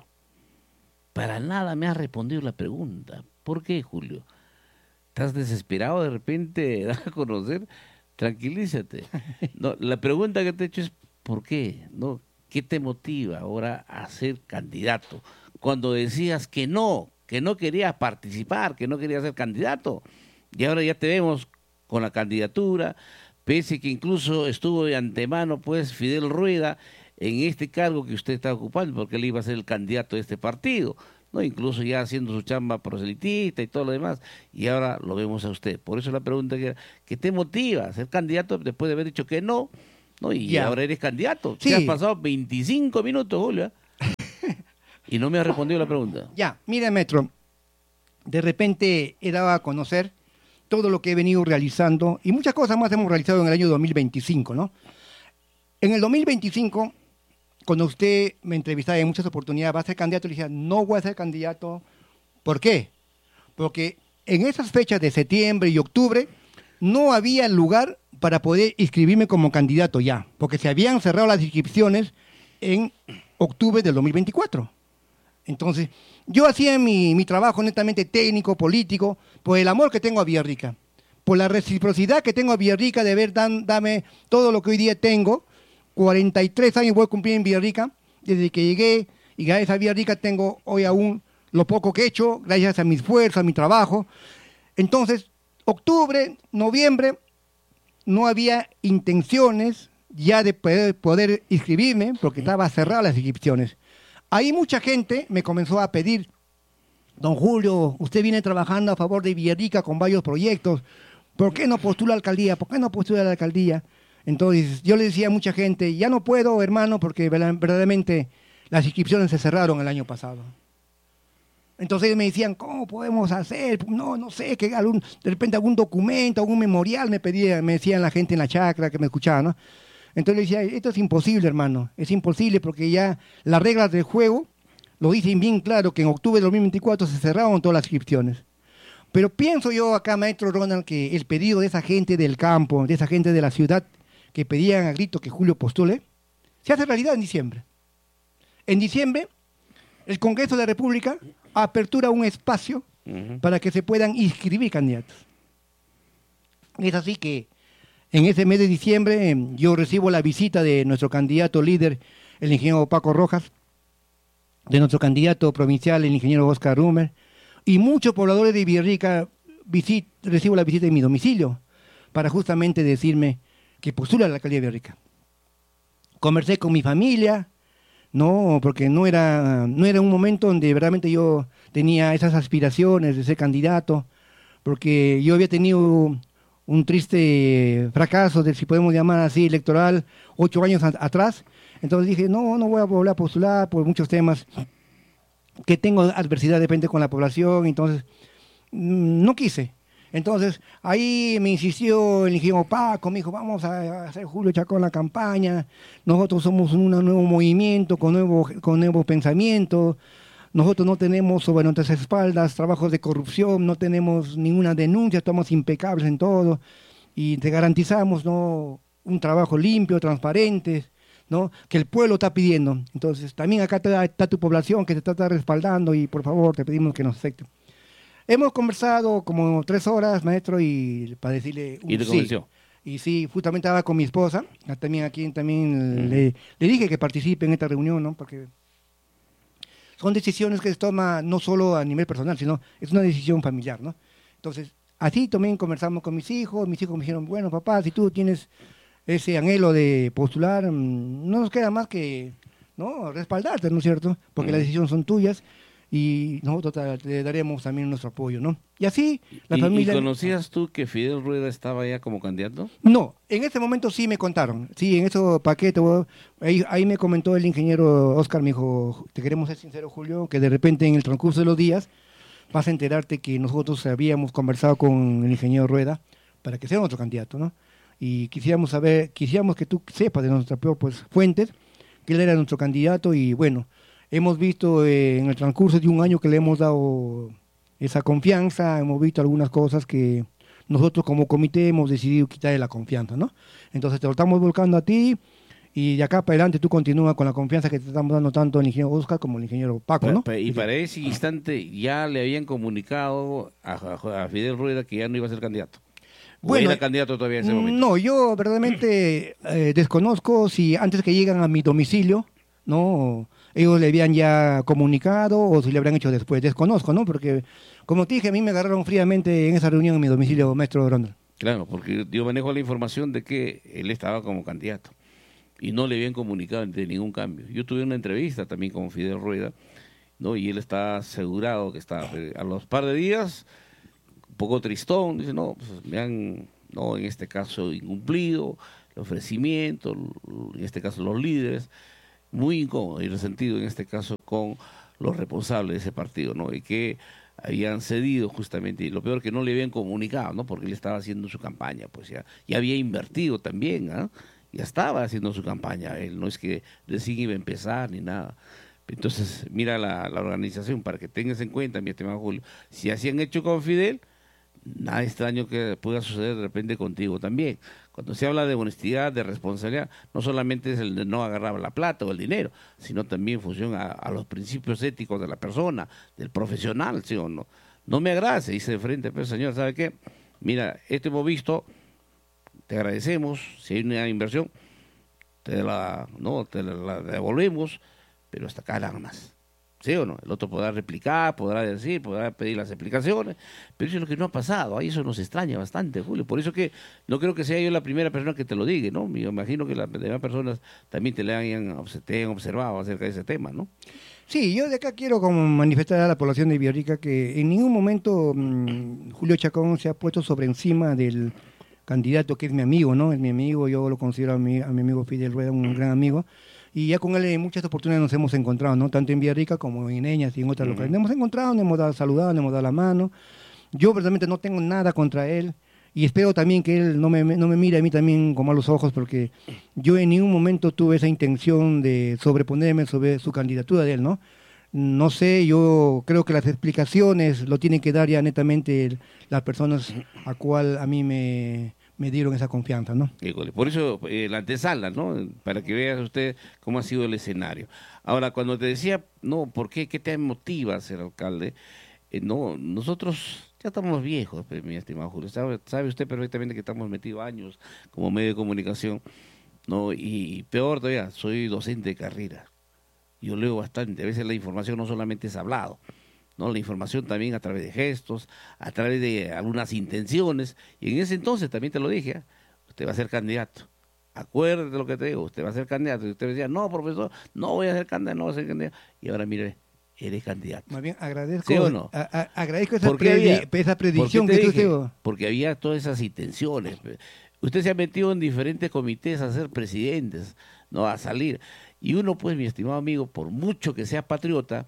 Para nada me has respondido la pregunta. ¿Por qué, Julio? ¿Estás desesperado de repente? ¿Das a conocer? Tranquilízate. No, la pregunta que te he hecho es ¿por qué? ¿No? ¿Qué te motiva ahora a ser candidato? Cuando decías que no, que no querías participar, que no querías ser candidato, y ahora ya te vemos con la candidatura, pese que incluso estuvo de antemano pues Fidel Rueda en este cargo que usted está ocupando, porque él iba a ser el candidato de este partido, ¿no? Incluso ya haciendo su chamba proselitista y todo lo demás, y ahora lo vemos a usted. Por eso la pregunta que era, ¿qué te motiva a ser candidato después de haber dicho que no? ¿No? Y ya. Ahora eres candidato. Sí. Te has pasado veinticinco minutos, Julio, y no me has respondido la pregunta. Ya, mira, maestro, de repente he dado a conocer todo lo que he venido realizando, y muchas cosas más hemos realizado en el año dos mil veinticinco, ¿no? En el dos mil veinticinco, cuando usted me entrevistaba en muchas oportunidades, ¿va a ser candidato? Le decía, no voy a ser candidato. ¿Por qué? Porque en esas fechas de septiembre y octubre no había lugar para poder inscribirme como candidato ya, porque se habían cerrado las inscripciones en octubre del dos mil veinticuatro. Entonces, yo hacía mi, mi trabajo netamente técnico, político, por el amor que tengo a Villarrica, por la reciprocidad que tengo a Villarrica de ver, dan, dame todo lo que hoy día tengo. cuarenta y tres años voy a cumplir en Villarrica, desde que llegué, y gracias a Villarrica tengo hoy aún lo poco que he hecho, gracias a mi esfuerzo, a mi trabajo. Entonces, octubre, noviembre, no había intenciones ya de poder, poder inscribirme, porque estaban cerradas las inscripciones. Ahí mucha gente me comenzó a pedir, don Julio, usted viene trabajando a favor de Villarrica con varios proyectos, ¿por qué no postula a la alcaldía? ¿Por qué no postula a la alcaldía? Entonces yo le decía a mucha gente, ya no puedo, hermano, porque verdaderamente las inscripciones se cerraron el año pasado. Entonces me decían, ¿cómo podemos hacer? No, no sé, que algún, de repente algún documento, algún memorial me pedía, me decían la gente en la chacra que me escuchaba, ¿no? Entonces le decía, esto es imposible, hermano, es imposible porque ya las reglas del juego lo dicen bien claro que en octubre de dos mil veinticuatro se cerraron todas las inscripciones. Pero pienso yo acá, maestro Ronald, que el pedido de esa gente del campo, de esa gente de la ciudad, que pedían a grito que Julio postule, se hace realidad en diciembre. En diciembre, el Congreso de la República apertura un espacio uh-huh. para que se puedan inscribir candidatos. Es así que en ese mes de diciembre yo recibo la visita de nuestro candidato líder, el ingeniero Paco Rojas, de nuestro candidato provincial, el ingeniero Oscar Rumer, y muchos pobladores de Villarrica visit, recibo la visita en mi domicilio para justamente decirme que postula a la alcaldía de Villarrica. Conversé con mi familia, no, porque no era, no era un momento donde verdaderamente yo tenía esas aspiraciones de ser candidato, porque yo había tenido un triste fracaso, de, si podemos llamar así, electoral, ocho años a, atrás. Entonces dije, no, no voy a volver a postular por muchos temas. que tengo adversidad de repente con la población, entonces mm, no quise. Entonces, ahí me insistió el ingeniero Paco, me dijo, vamos a hacer Julio Chacón la campaña, nosotros somos un nuevo movimiento, con nuevo, con nuevos pensamientos, nosotros no tenemos sobre nuestras espaldas trabajos de corrupción, no tenemos ninguna denuncia, estamos impecables en todo, y te garantizamos, ¿no?, un trabajo limpio, transparente, ¿no?, que el pueblo está pidiendo. Entonces, también acá está, está tu población que te está, está respaldando y por favor te pedimos que nos acepten. Hemos conversado como tres horas, maestro, y para decirle un ¿Y te sí. convenció? Y sí, justamente estaba con mi esposa, también aquí también Mm. le, le dije que participe en esta reunión, ¿no? Porque son decisiones que se toman no solo a nivel personal, sino es una decisión familiar, ¿no? Entonces, así también conversamos con mis hijos, mis hijos me dijeron, bueno, papá, si tú tienes ese anhelo de postular, mm, no nos queda más que, ¿no?, respaldarte, ¿no es cierto? Porque Mm. las decisiones son tuyas y nosotros te, te daremos también nuestro apoyo, ¿no? Y así la ¿Y, familia... ¿Y conocías tú que Fidel Rueda estaba ya como candidato? No, en ese momento sí me contaron, sí, en ese paquete, bueno, ahí, ahí me comentó el ingeniero Oscar, me dijo, te queremos ser sincero, Julio, que de repente en el transcurso de los días vas a enterarte que nosotros habíamos conversado con el ingeniero Rueda para que sea nuestro candidato, ¿no? Y quisiéramos saber, quisiéramos que tú sepas de nuestras pues, fuentes que él era nuestro candidato y bueno, hemos visto eh, en el transcurso de un año que le hemos dado esa confianza, hemos visto algunas cosas que nosotros como comité hemos decidido quitarle la confianza, ¿no? Entonces te lo estamos volcando a ti y de acá para adelante tú continúas con la confianza que te estamos dando tanto el ingeniero Oscar como el ingeniero Paco, ¿no? Pa- pa- y para ese instante ya le habían comunicado a, a- a Fidel Rueda que ya no iba a ser candidato. ¿O Bueno, era candidato todavía en ese momento? no, yo verdaderamente eh, desconozco si antes que llegan a mi domicilio, ¿no?, ellos le habían ya comunicado o si le habrán hecho después. Desconozco, ¿no? Porque, como te dije, a mí me agarraron fríamente en esa reunión en mi domicilio, maestro Ronald. Claro, porque yo manejo la información de que él estaba como candidato y no le habían comunicado de ningún cambio. Yo tuve una entrevista también con Fidel Rueda, ¿no? Y él está asegurado que está. A los par de días, un poco tristón, dice, no, pues me han, no, en este caso, incumplido el ofrecimiento, en este caso los líderes, muy incómodo y resentido en este caso con los responsables de ese partido, ¿no? Y que habían cedido justamente, y lo peor que no le habían comunicado, ¿no? Porque él estaba haciendo su campaña, pues ya, ya había invertido también, ¿ah? Ya estaba haciendo su campaña, él no es que recién iba a empezar ni nada. Entonces, mira la, la organización, para que tengas en cuenta, mi estimado Julio, si así han hecho con Fidel, nada extraño que pueda suceder de repente contigo también. Cuando se habla de honestidad, de responsabilidad, no solamente es el de no agarrar la plata o el dinero, sino también en función a, a los principios éticos de la persona, del profesional, ¿sí o no? No me agrada, se dice de frente, pero señor, ¿sabe qué? Mira, esto hemos visto, te agradecemos, si hay una inversión, te la, no, te la, la devolvemos, pero hasta acá nada más. ¿Sí o no? El otro podrá replicar, podrá decir, podrá pedir las explicaciones, pero eso es lo que no ha pasado. Ahí eso nos extraña bastante, Julio. Por eso que no creo que sea yo la primera persona que te lo diga, ¿no? Yo imagino que las demás personas también te, le hayan, te hayan observado acerca de ese tema, ¿no? Sí, yo de acá quiero como manifestar a la población de Villarrica que en ningún momento mmm, Julio Chacón se ha puesto sobre encima del candidato que es mi amigo, ¿no? Es mi amigo, yo lo considero a mi, a mi amigo Fidel Rueda un gran amigo. Y ya con él en muchas oportunidades nos hemos encontrado, ¿no? Tanto en Villarrica como en Eñas y en otras uh-huh. localidades. Nos hemos encontrado, nos hemos dado saludado, nos hemos dado la mano. Yo verdaderamente no tengo nada contra él y espero también que él no me, no me mire a mí también con malos ojos porque yo en ningún momento tuve esa intención de sobreponerme sobre su candidatura de él, ¿no? No sé, yo creo que las explicaciones lo tienen que dar ya netamente el, las personas a cual a mí me... me dieron esa confianza, ¿no? Híjole, por eso eh, la antesala, ¿no? Para que veas usted cómo ha sido el escenario. Ahora, cuando te decía, no, ¿por qué? ¿Qué te motiva a ser alcalde? Eh, no, nosotros ya estamos viejos, pues, mi estimado Julio. Sabe, sabe usted perfectamente que estamos metidos años como medio de comunicación, ¿no? Y peor todavía, soy docente de carrera. Yo leo bastante, a veces la información no solamente es hablado, ¿no? La información también a través de gestos, a través de algunas intenciones, y en ese entonces también te lo dije, ¿eh? Usted va a ser candidato, acuérdate de lo que te digo, usted va a ser candidato, y usted decía, no, profesor, no voy a ser candidato, no voy a ser candidato, y ahora mire, eres candidato. Más bien agradezco, ¿Sí o no? a, a, agradezco esa, ¿Por qué había? esa predicción ¿Por qué te que dije? tú te... Porque había todas esas intenciones. Usted se ha metido en diferentes comités a ser presidentes, no a salir. Y uno, pues, mi estimado amigo, por mucho que sea patriota,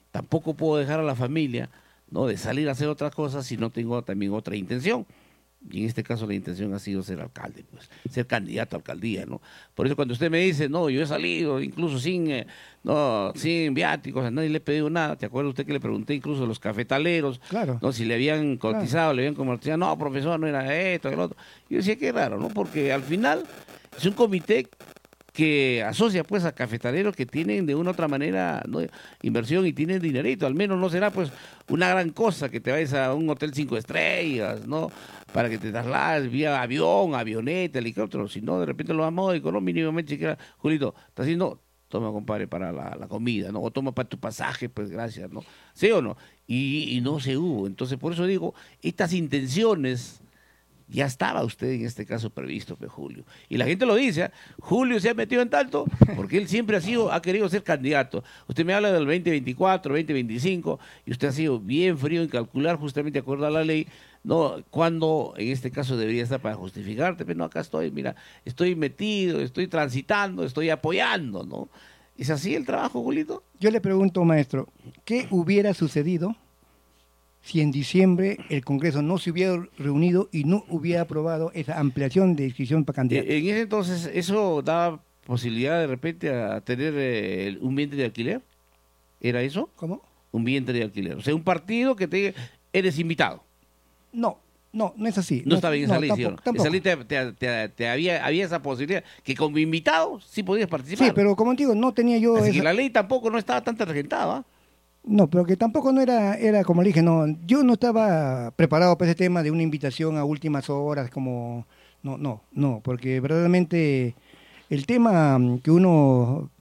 tampoco puedo dejar a la familia, ¿no?, de salir a hacer otras cosas si no tengo también otra intención. Y en este caso la intención ha sido ser alcalde, pues, ser candidato a alcaldía, ¿no? Por eso cuando usted me dice, no, yo he salido incluso sin, eh, no, sin viáticos, a nadie le he pedido nada. ¿Te acuerda usted que le pregunté incluso a los cafetaleros, claro, no, si le habían cotizado, claro, le habían convertido? No, profesor, no era esto, el otro. Yo decía, qué raro, ¿no? Porque al final es un comité que asocia pues a cafetaleros que tienen de una u otra manera, ¿no?, inversión y tienen dinerito. Al menos no será pues una gran cosa que te vayas a un hotel cinco estrellas, ¿no?, para que te traslades vía avión, avioneta, helicóptero, si no, de repente lo más módico, ¿no?, mínimamente siquiera, Julito, está haciendo, toma, compadre, para la, la comida, ¿no?, o toma para tu pasaje, pues gracias, ¿no? ¿Sí o no? Y, y no se hubo. Entonces, por eso digo, estas intenciones ya estaba usted en este caso previsto, pues, Julio. Y la gente lo dice, ¿eh? Julio se ha metido en tanto porque él siempre ha sido, ha querido ser candidato. Usted me habla del veinte veinticuatro, veinte veinticinco, y usted ha sido bien frío en calcular, justamente de acuerdo a la ley, no, cuando en este caso debería estar para justificarte. Pero no, acá estoy, mira, estoy metido, estoy transitando, estoy apoyando, ¿no? ¿Es así el trabajo, Julito? Yo le pregunto, maestro, ¿qué hubiera sucedido si en diciembre el Congreso no se hubiera reunido y no hubiera aprobado esa ampliación de inscripción para candidatos? En ese entonces, ¿eso daba posibilidad de repente a tener eh, un vientre de alquiler? ¿Era eso? ¿Cómo? Un vientre de alquiler. O sea, un partido que te diga, eres invitado. No, no, no es así. No, no estaba en esa no, ley, tampoco, ¿sí? tampoco. Esa ley te, te, te, te había, había esa posibilidad, que como invitado sí podías participar. Sí, pero como digo, no tenía yo... Así esa... que la ley tampoco no estaba tan regentada. No, pero que tampoco no era, era como le dije, no, yo no estaba preparado para ese tema de una invitación a últimas horas, como, no, no, no, porque verdaderamente el tema que uno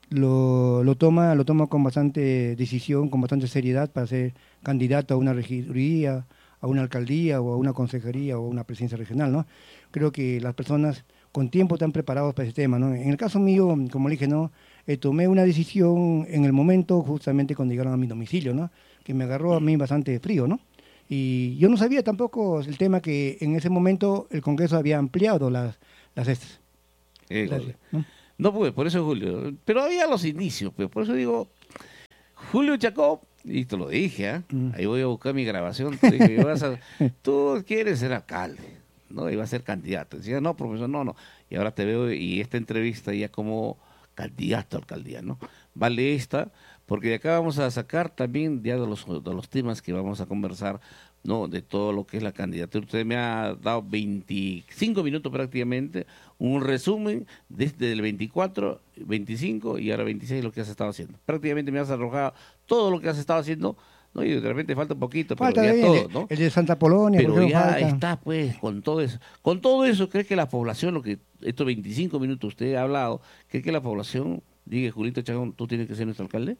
lo, lo toma, lo toma con bastante decisión, con bastante seriedad para ser candidato a una regiduría, a una alcaldía o a una consejería o a una presidencia regional, ¿no? Creo que las personas con tiempo están preparados para ese tema, ¿no? En el caso mío, como le dije, no, eh, tomé una decisión en el momento justamente cuando llegaron a mi domicilio, ¿no?, que me agarró a mí bastante frío, ¿no? Y yo no sabía tampoco el tema que en ese momento el Congreso había ampliado las las estas. Eh, las, ¿no? No, pues, por eso, Julio, pero había los inicios, pues, por eso digo, Julio Chacón, y te lo dije, ¿eh? mm. Ahí voy a buscar mi grabación, te dije, vas a, tú quieres ser alcalde, ¿no? Iba a ser candidato. Decía, no, profesor, no, no. Y ahora te veo y esta entrevista ya como candidato a alcaldía, ¿no? Vale esta, porque de acá vamos a sacar también ya de los, de los temas que vamos a conversar, ¿no?, de todo lo que es la candidatura. Usted me ha dado veinticinco minutos prácticamente, un resumen desde el veinticuatro, veinticinco y ahora veintiséis lo que has estado haciendo. Prácticamente me has arrojado todo lo que has estado haciendo, ¿no? Y de repente falta un poquito, falta pero ya todo, el, ¿no? El de Santa Polonia. Pero ya falta. está, pues, con todo eso. Con todo eso, ¿cree que la población, lo que estos veinticinco minutos usted ha hablado, cree que la población, diga, Julito Chacón, tú tienes que ser nuestro alcalde?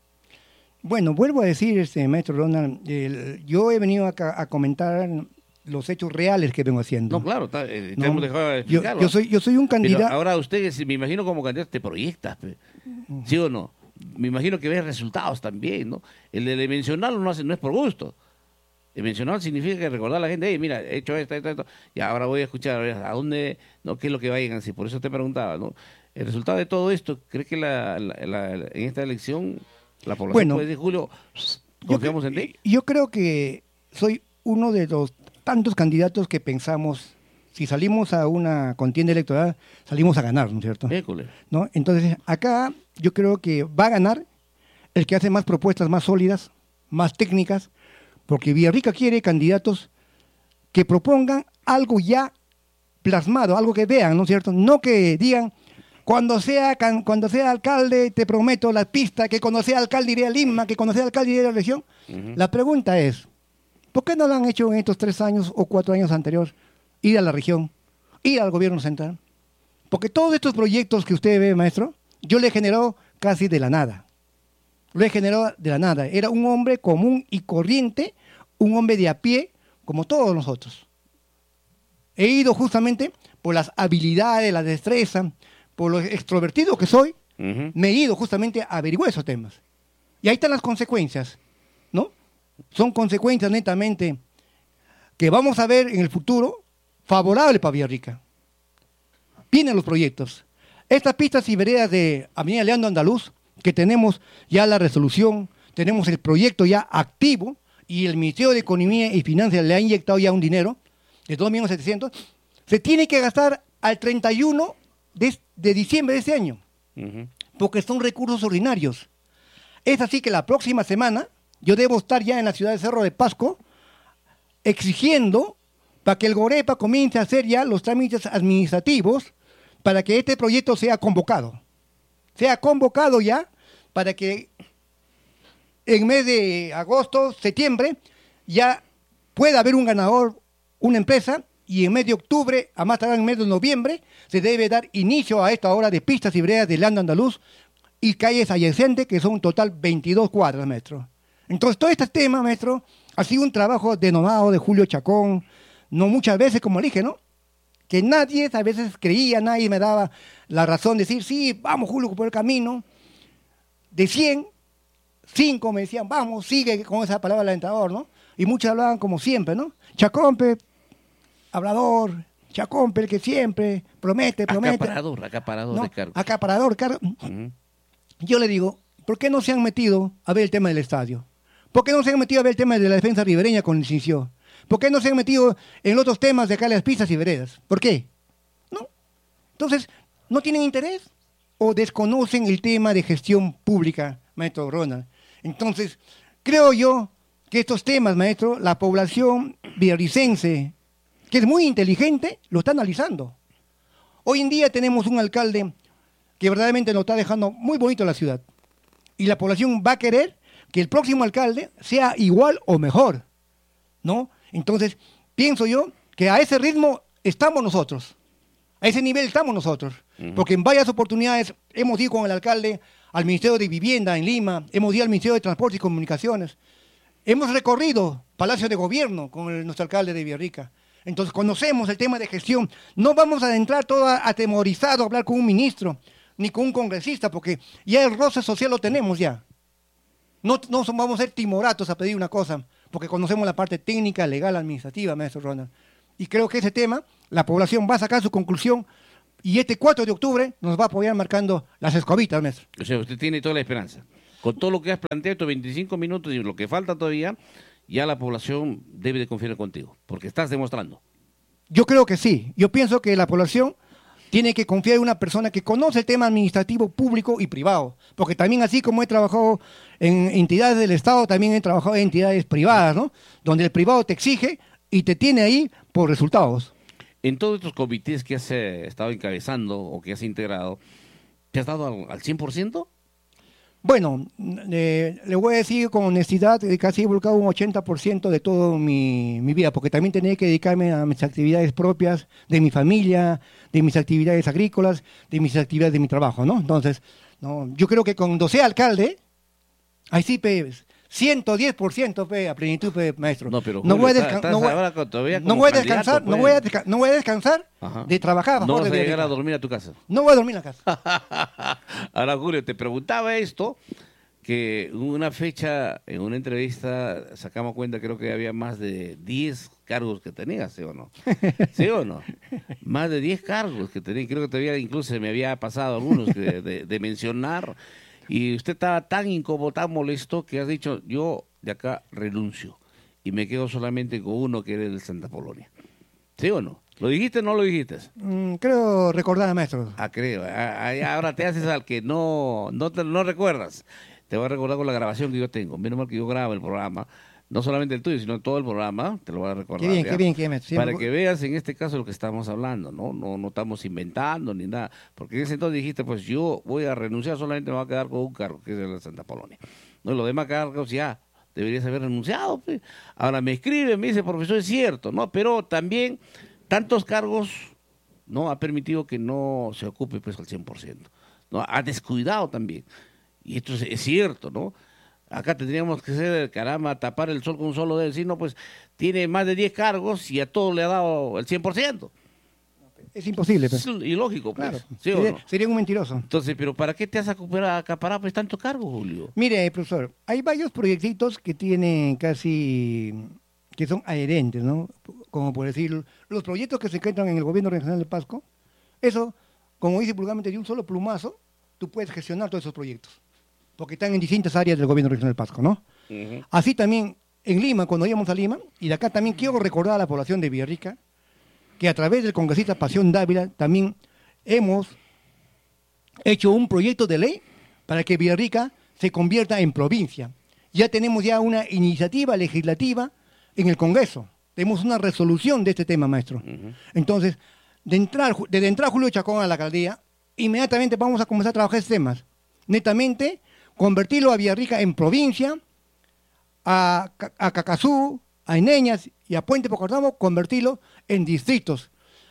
Bueno, vuelvo a decir, este maestro Ronald, el, yo he venido a, a comentar los hechos reales que vengo haciendo. No, claro, está, eh, te no, hemos dejado de explicarlo. Yo, yo, soy, yo soy un candidato... Pero ahora usted, me imagino como candidato, te proyectas, pe. ¿Sí o no? Me imagino que ves resultados también, ¿no? El de mencionarlo no, hace, no es por gusto. El mencionar significa que recordar a la gente, hey, mira, he hecho esto, esto, esto, y ahora voy a escuchar, a dónde, no, qué es lo que vayan así. Por eso te preguntaba, ¿no? El resultado de todo esto, ¿crees que la, la, la, en esta elección la población bueno, puede decir, Julio, confiamos yo, en ti? Yo creo que soy uno de los tantos candidatos que pensamos, si salimos a una contienda electoral, salimos a ganar, ¿no es cierto? École. ¿No? Entonces, acá yo creo que va a ganar el que hace más propuestas más sólidas, más técnicas, porque Villarrica quiere candidatos que propongan algo ya plasmado, algo que vean, ¿no es cierto? No que digan, cuando sea, cuando sea alcalde te prometo la pista, que cuando sea alcalde iré a Lima, que cuando sea alcalde iré a la región. Uh-huh. La pregunta es, ¿por qué no lo han hecho en estos tres años o cuatro años anteriores? Ir a la región, ir al gobierno central. Porque todos estos proyectos que usted ve, maestro, yo le he generado casi de la nada. Lo he generado de la nada. Era un hombre común y corriente, un hombre de a pie, como todos nosotros. He ido justamente por las habilidades, la destreza, por lo extrovertido que soy, uh-huh. me he ido justamente a averiguar esos temas. Y ahí están las consecuencias, ¿no? Son consecuencias netamente que vamos a ver en el futuro favorables para Villarrica. Vienen los proyectos. Estas pistas y veredas de Avenida Leandro Andaluz, que tenemos ya la resolución, tenemos el proyecto ya activo y el Ministerio de Economía y Finanzas le ha inyectado ya un dinero de dos millones setecientos mil, se tiene que gastar al treinta y uno de, de diciembre de este año, uh-huh. porque son recursos ordinarios. Es así que la próxima semana yo debo estar ya en la ciudad de Cerro de Pasco exigiendo para que el GOREPA comience a hacer ya los trámites administrativos para que este proyecto sea convocado. Sea convocado ya para que en mes de agosto, septiembre, ya pueda haber un ganador, una empresa, y en mes de octubre, a más tardar en mes de noviembre, se debe dar inicio a esta obra de pistas y veredas de Lando Andaluz y calles adyacentes, que son un total veintidós cuadras, maestro. Entonces, todo este tema, maestro, ha sido un trabajo denodado de Julio Chacón, no muchas veces, como le dije, ¿no? Que nadie a veces creía, nadie me daba la razón de decir, sí, vamos, Julio, por el camino. De cien, cinco me decían, vamos, sigue con esa palabra alentador, ¿no? Y muchos hablaban como siempre, ¿no? Chacón, pe, hablador, Chacón, pe, el que siempre promete, promete. Acaparador, acaparador no, de cargo. Acaparador, cargo. Uh-huh. Yo le digo, ¿por qué no se han metido a ver el tema del estadio? ¿Por qué no se han metido a ver el tema de la defensa ribereña con el Cinció? ¿Por qué no se han metido en otros temas de acá las pistas y veredas? ¿Por qué? ¿No? Entonces, ¿no tienen interés? ¿O desconocen el tema de gestión pública, maestro Ronald? Entonces, creo yo que estos temas, maestro, la población villarricense, que es muy inteligente, lo está analizando. Hoy en día tenemos un alcalde que verdaderamente nos está dejando muy bonito la ciudad. Y la población va a querer que el próximo alcalde sea igual o mejor, ¿no? Entonces, pienso yo que a ese ritmo estamos nosotros. A ese nivel estamos nosotros. Uh-huh. Porque en varias oportunidades hemos ido con el alcalde al Ministerio de Vivienda en Lima, hemos ido al Ministerio de Transporte y Comunicaciones, hemos recorrido Palacio de Gobierno con el, nuestro alcalde de Villarrica. Entonces, conocemos el tema de gestión. No vamos a entrar todo atemorizado a hablar con un ministro, ni con un congresista, porque ya el roce social lo tenemos ya. No, no vamos a ser timoratos a pedir una cosa, porque conocemos la parte técnica, legal, administrativa, maestro Ronald. Y creo que ese tema, la población va a sacar su conclusión y este cuatro de octubre nos va a apoyar marcando las escobitas, maestro. O sea, usted tiene toda la esperanza. Con todo lo que has planteado, estos veinticinco minutos y lo que falta todavía, ya la población debe de confiar contigo, porque estás demostrando. Yo creo que sí. Yo pienso que la población tiene que confiar en una persona que conoce el tema administrativo público y privado, porque también así como he trabajado en entidades del Estado, también he trabajado en entidades privadas, ¿no? Donde el privado te exige y te tiene ahí por resultados. En todos estos comités que has eh, estado encabezando o que has integrado, ¿te has dado al, al cien por ciento? Bueno, eh, le voy a decir con honestidad que casi he volcado un ochenta por ciento de toda mi, mi vida, porque también tenía que dedicarme a mis actividades propias, de mi familia, de mis actividades agrícolas, de mis actividades de mi trabajo, ¿no? Entonces, no, yo creo que cuando sea alcalde, ahí sí, pe, ciento diez por ciento pe, a plenitud, pe, maestro. No, pero no Julio, voy a, desca desca no voy, no voy a descansar, pues. no, voy a desca no voy a descansar Ajá. de trabajar. No vas a llegar vida. a dormir a tu casa. No voy a dormir en la casa. Ahora, Julio, te preguntaba esto, que una fecha, en una entrevista, sacamos cuenta, creo que había más de diez cargos que tenías, ¿sí o no? ¿Sí o no? Más de diez cargos que tenías, creo que todavía incluso se me había pasado algunos de, de, de mencionar, y usted estaba tan incómodo, tan molesto, que has dicho, yo de acá renuncio, y me quedo solamente con uno, que era el Santa Polonia. ¿Sí o no? ¿Lo dijiste o no lo dijiste? Mm, creo recordar, maestro. Ah, creo. Ah, ahora te haces al que no, no, te, no recuerdas. Te voy a recordar con la grabación que yo tengo. Menos mal que yo grabo el programa. No solamente el tuyo, sino todo el programa. Te lo voy a recordar. Qué bien, ¿ya? qué bien, qué bien. Para que veas en este caso lo que estamos hablando, ¿no? No, no estamos inventando ni nada. Porque en ese entonces dijiste, pues yo voy a renunciar, solamente me voy a quedar con un cargo, que es el de Santa Polonia. No, los demás cargos ya deberías haber renunciado. Pues. Ahora me escribe, me dice, profesor, es cierto, ¿no? Pero también tantos cargos no ha permitido que no se ocupe pues al cien por ciento. ¿No? Ha descuidado también. Y esto es, es cierto, ¿no? Acá tendríamos que ser, caramba, tapar el sol con un solo dedo, decir, no, pues tiene más de diez cargos y a todos le ha dado el cien por ciento. Es imposible. Pues. Es ilógico, pues. Claro, ¿Sí sería, o no? sería un mentiroso. Entonces, ¿pero para qué te has acaparado pues tantos cargos, Julio? Mire, profesor, hay varios proyectitos que tienen casi, que son adherentes, ¿no? Como por decir, los proyectos que se encuentran en el gobierno regional de Pasco, eso, como dice vulgarmente, de un solo plumazo, tú puedes gestionar todos esos proyectos. porque están en distintas áreas del gobierno regional del Pasco, ¿no? Uh-huh. Así también en Lima, cuando íbamos a Lima, y de acá también quiero recordar a la población de Villarrica, que a través del congresista Pasión Dávila también hemos hecho un proyecto de ley para que Villarrica se convierta en provincia. Ya tenemos ya una iniciativa legislativa en el Congreso. Tenemos una resolución de este tema, maestro. Uh-huh. Entonces, de entrar, desde entrar Julio Chacón a la alcaldía, inmediatamente vamos a comenzar a trabajar estos temas. Netamente, convertirlo a Villarrica en provincia, a, a Cacazú, a Eneñas y a Puente Pocardamo, convertirlo en distritos.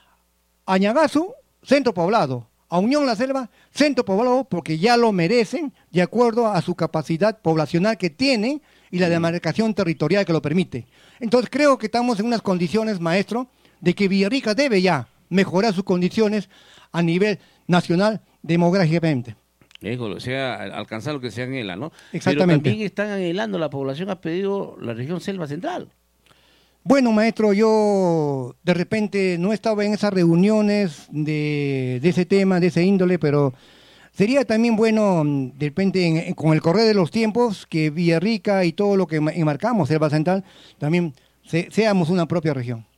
A Ñagazu, centro poblado. A Unión La Selva, centro poblado, porque ya lo merecen, de acuerdo a su capacidad poblacional que tienen y la demarcación territorial que lo permite. Entonces creo que estamos en unas condiciones, maestro, de que Villarrica debe ya mejorar sus condiciones a nivel nacional demográficamente. Eso, o sea, alcanzar lo que se anhela, ¿no? Exactamente. Pero también están anhelando, la población ha pedido la región Selva Central. Bueno, maestro, yo de repente no estaba en esas reuniones de, de ese tema, de ese índole, pero sería también bueno, de repente, en, en, con el correr de los tiempos, que Villarrica y todo lo que enmarcamos, Selva Central, también se, seamos una propia región.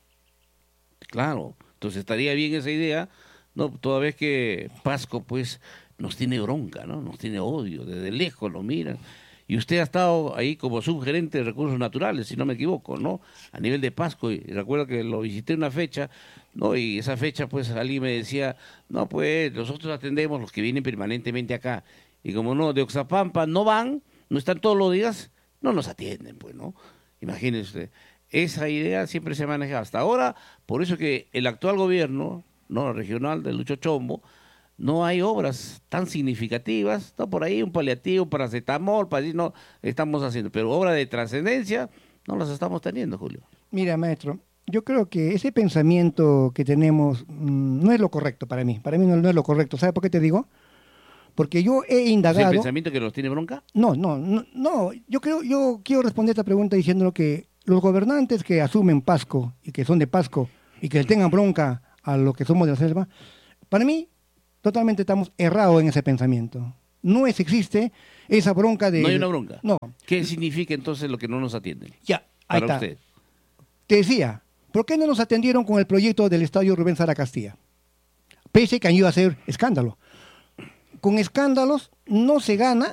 Claro, entonces estaría bien esa idea, ¿no? Toda vez que Pasco, pues, nos tiene bronca, ¿no? Nos tiene odio, desde lejos lo miran. Y usted ha estado ahí como subgerente de recursos naturales, si no me equivoco, ¿no? A nivel de Pasco, y recuerdo que lo visité una fecha, ¿no? Y esa fecha, pues, alguien me decía, no, pues, nosotros atendemos los que vienen permanentemente acá. Y como no, de Oxapampa no van, no están todos los días, no nos atienden, pues, ¿no? Imagínese usted. Esa idea siempre se maneja hasta ahora, por eso que el actual gobierno, ¿no? Regional de Lucho Chombo, no hay obras tan significativas, no, por ahí un paliativo, paracetamol, para decir, no, estamos haciendo, pero obras de trascendencia no las estamos teniendo, Julio. Mira, maestro, yo creo que ese pensamiento que tenemos mmm, no es lo correcto para mí, para mí no, no es lo correcto. ¿Sabe por qué te digo? Porque yo he indagado... ¿Ese pensamiento que nos tiene bronca? No, no, no, no, yo creo, yo quiero responder esta pregunta diciendo que los gobernantes que asumen Pasco y que son de Pasco y que le tengan bronca a los que somos de la selva, para mí totalmente estamos errados en ese pensamiento. No es, existe esa bronca de... No hay una bronca. No. ¿Qué significa entonces lo que no nos atienden? Ya, ahí para está. Usted. Te decía, ¿por qué no nos atendieron con el proyecto del estadio Rubén Sara Castilla? Pese que han ido a hacer escándalo. Con escándalos no se gana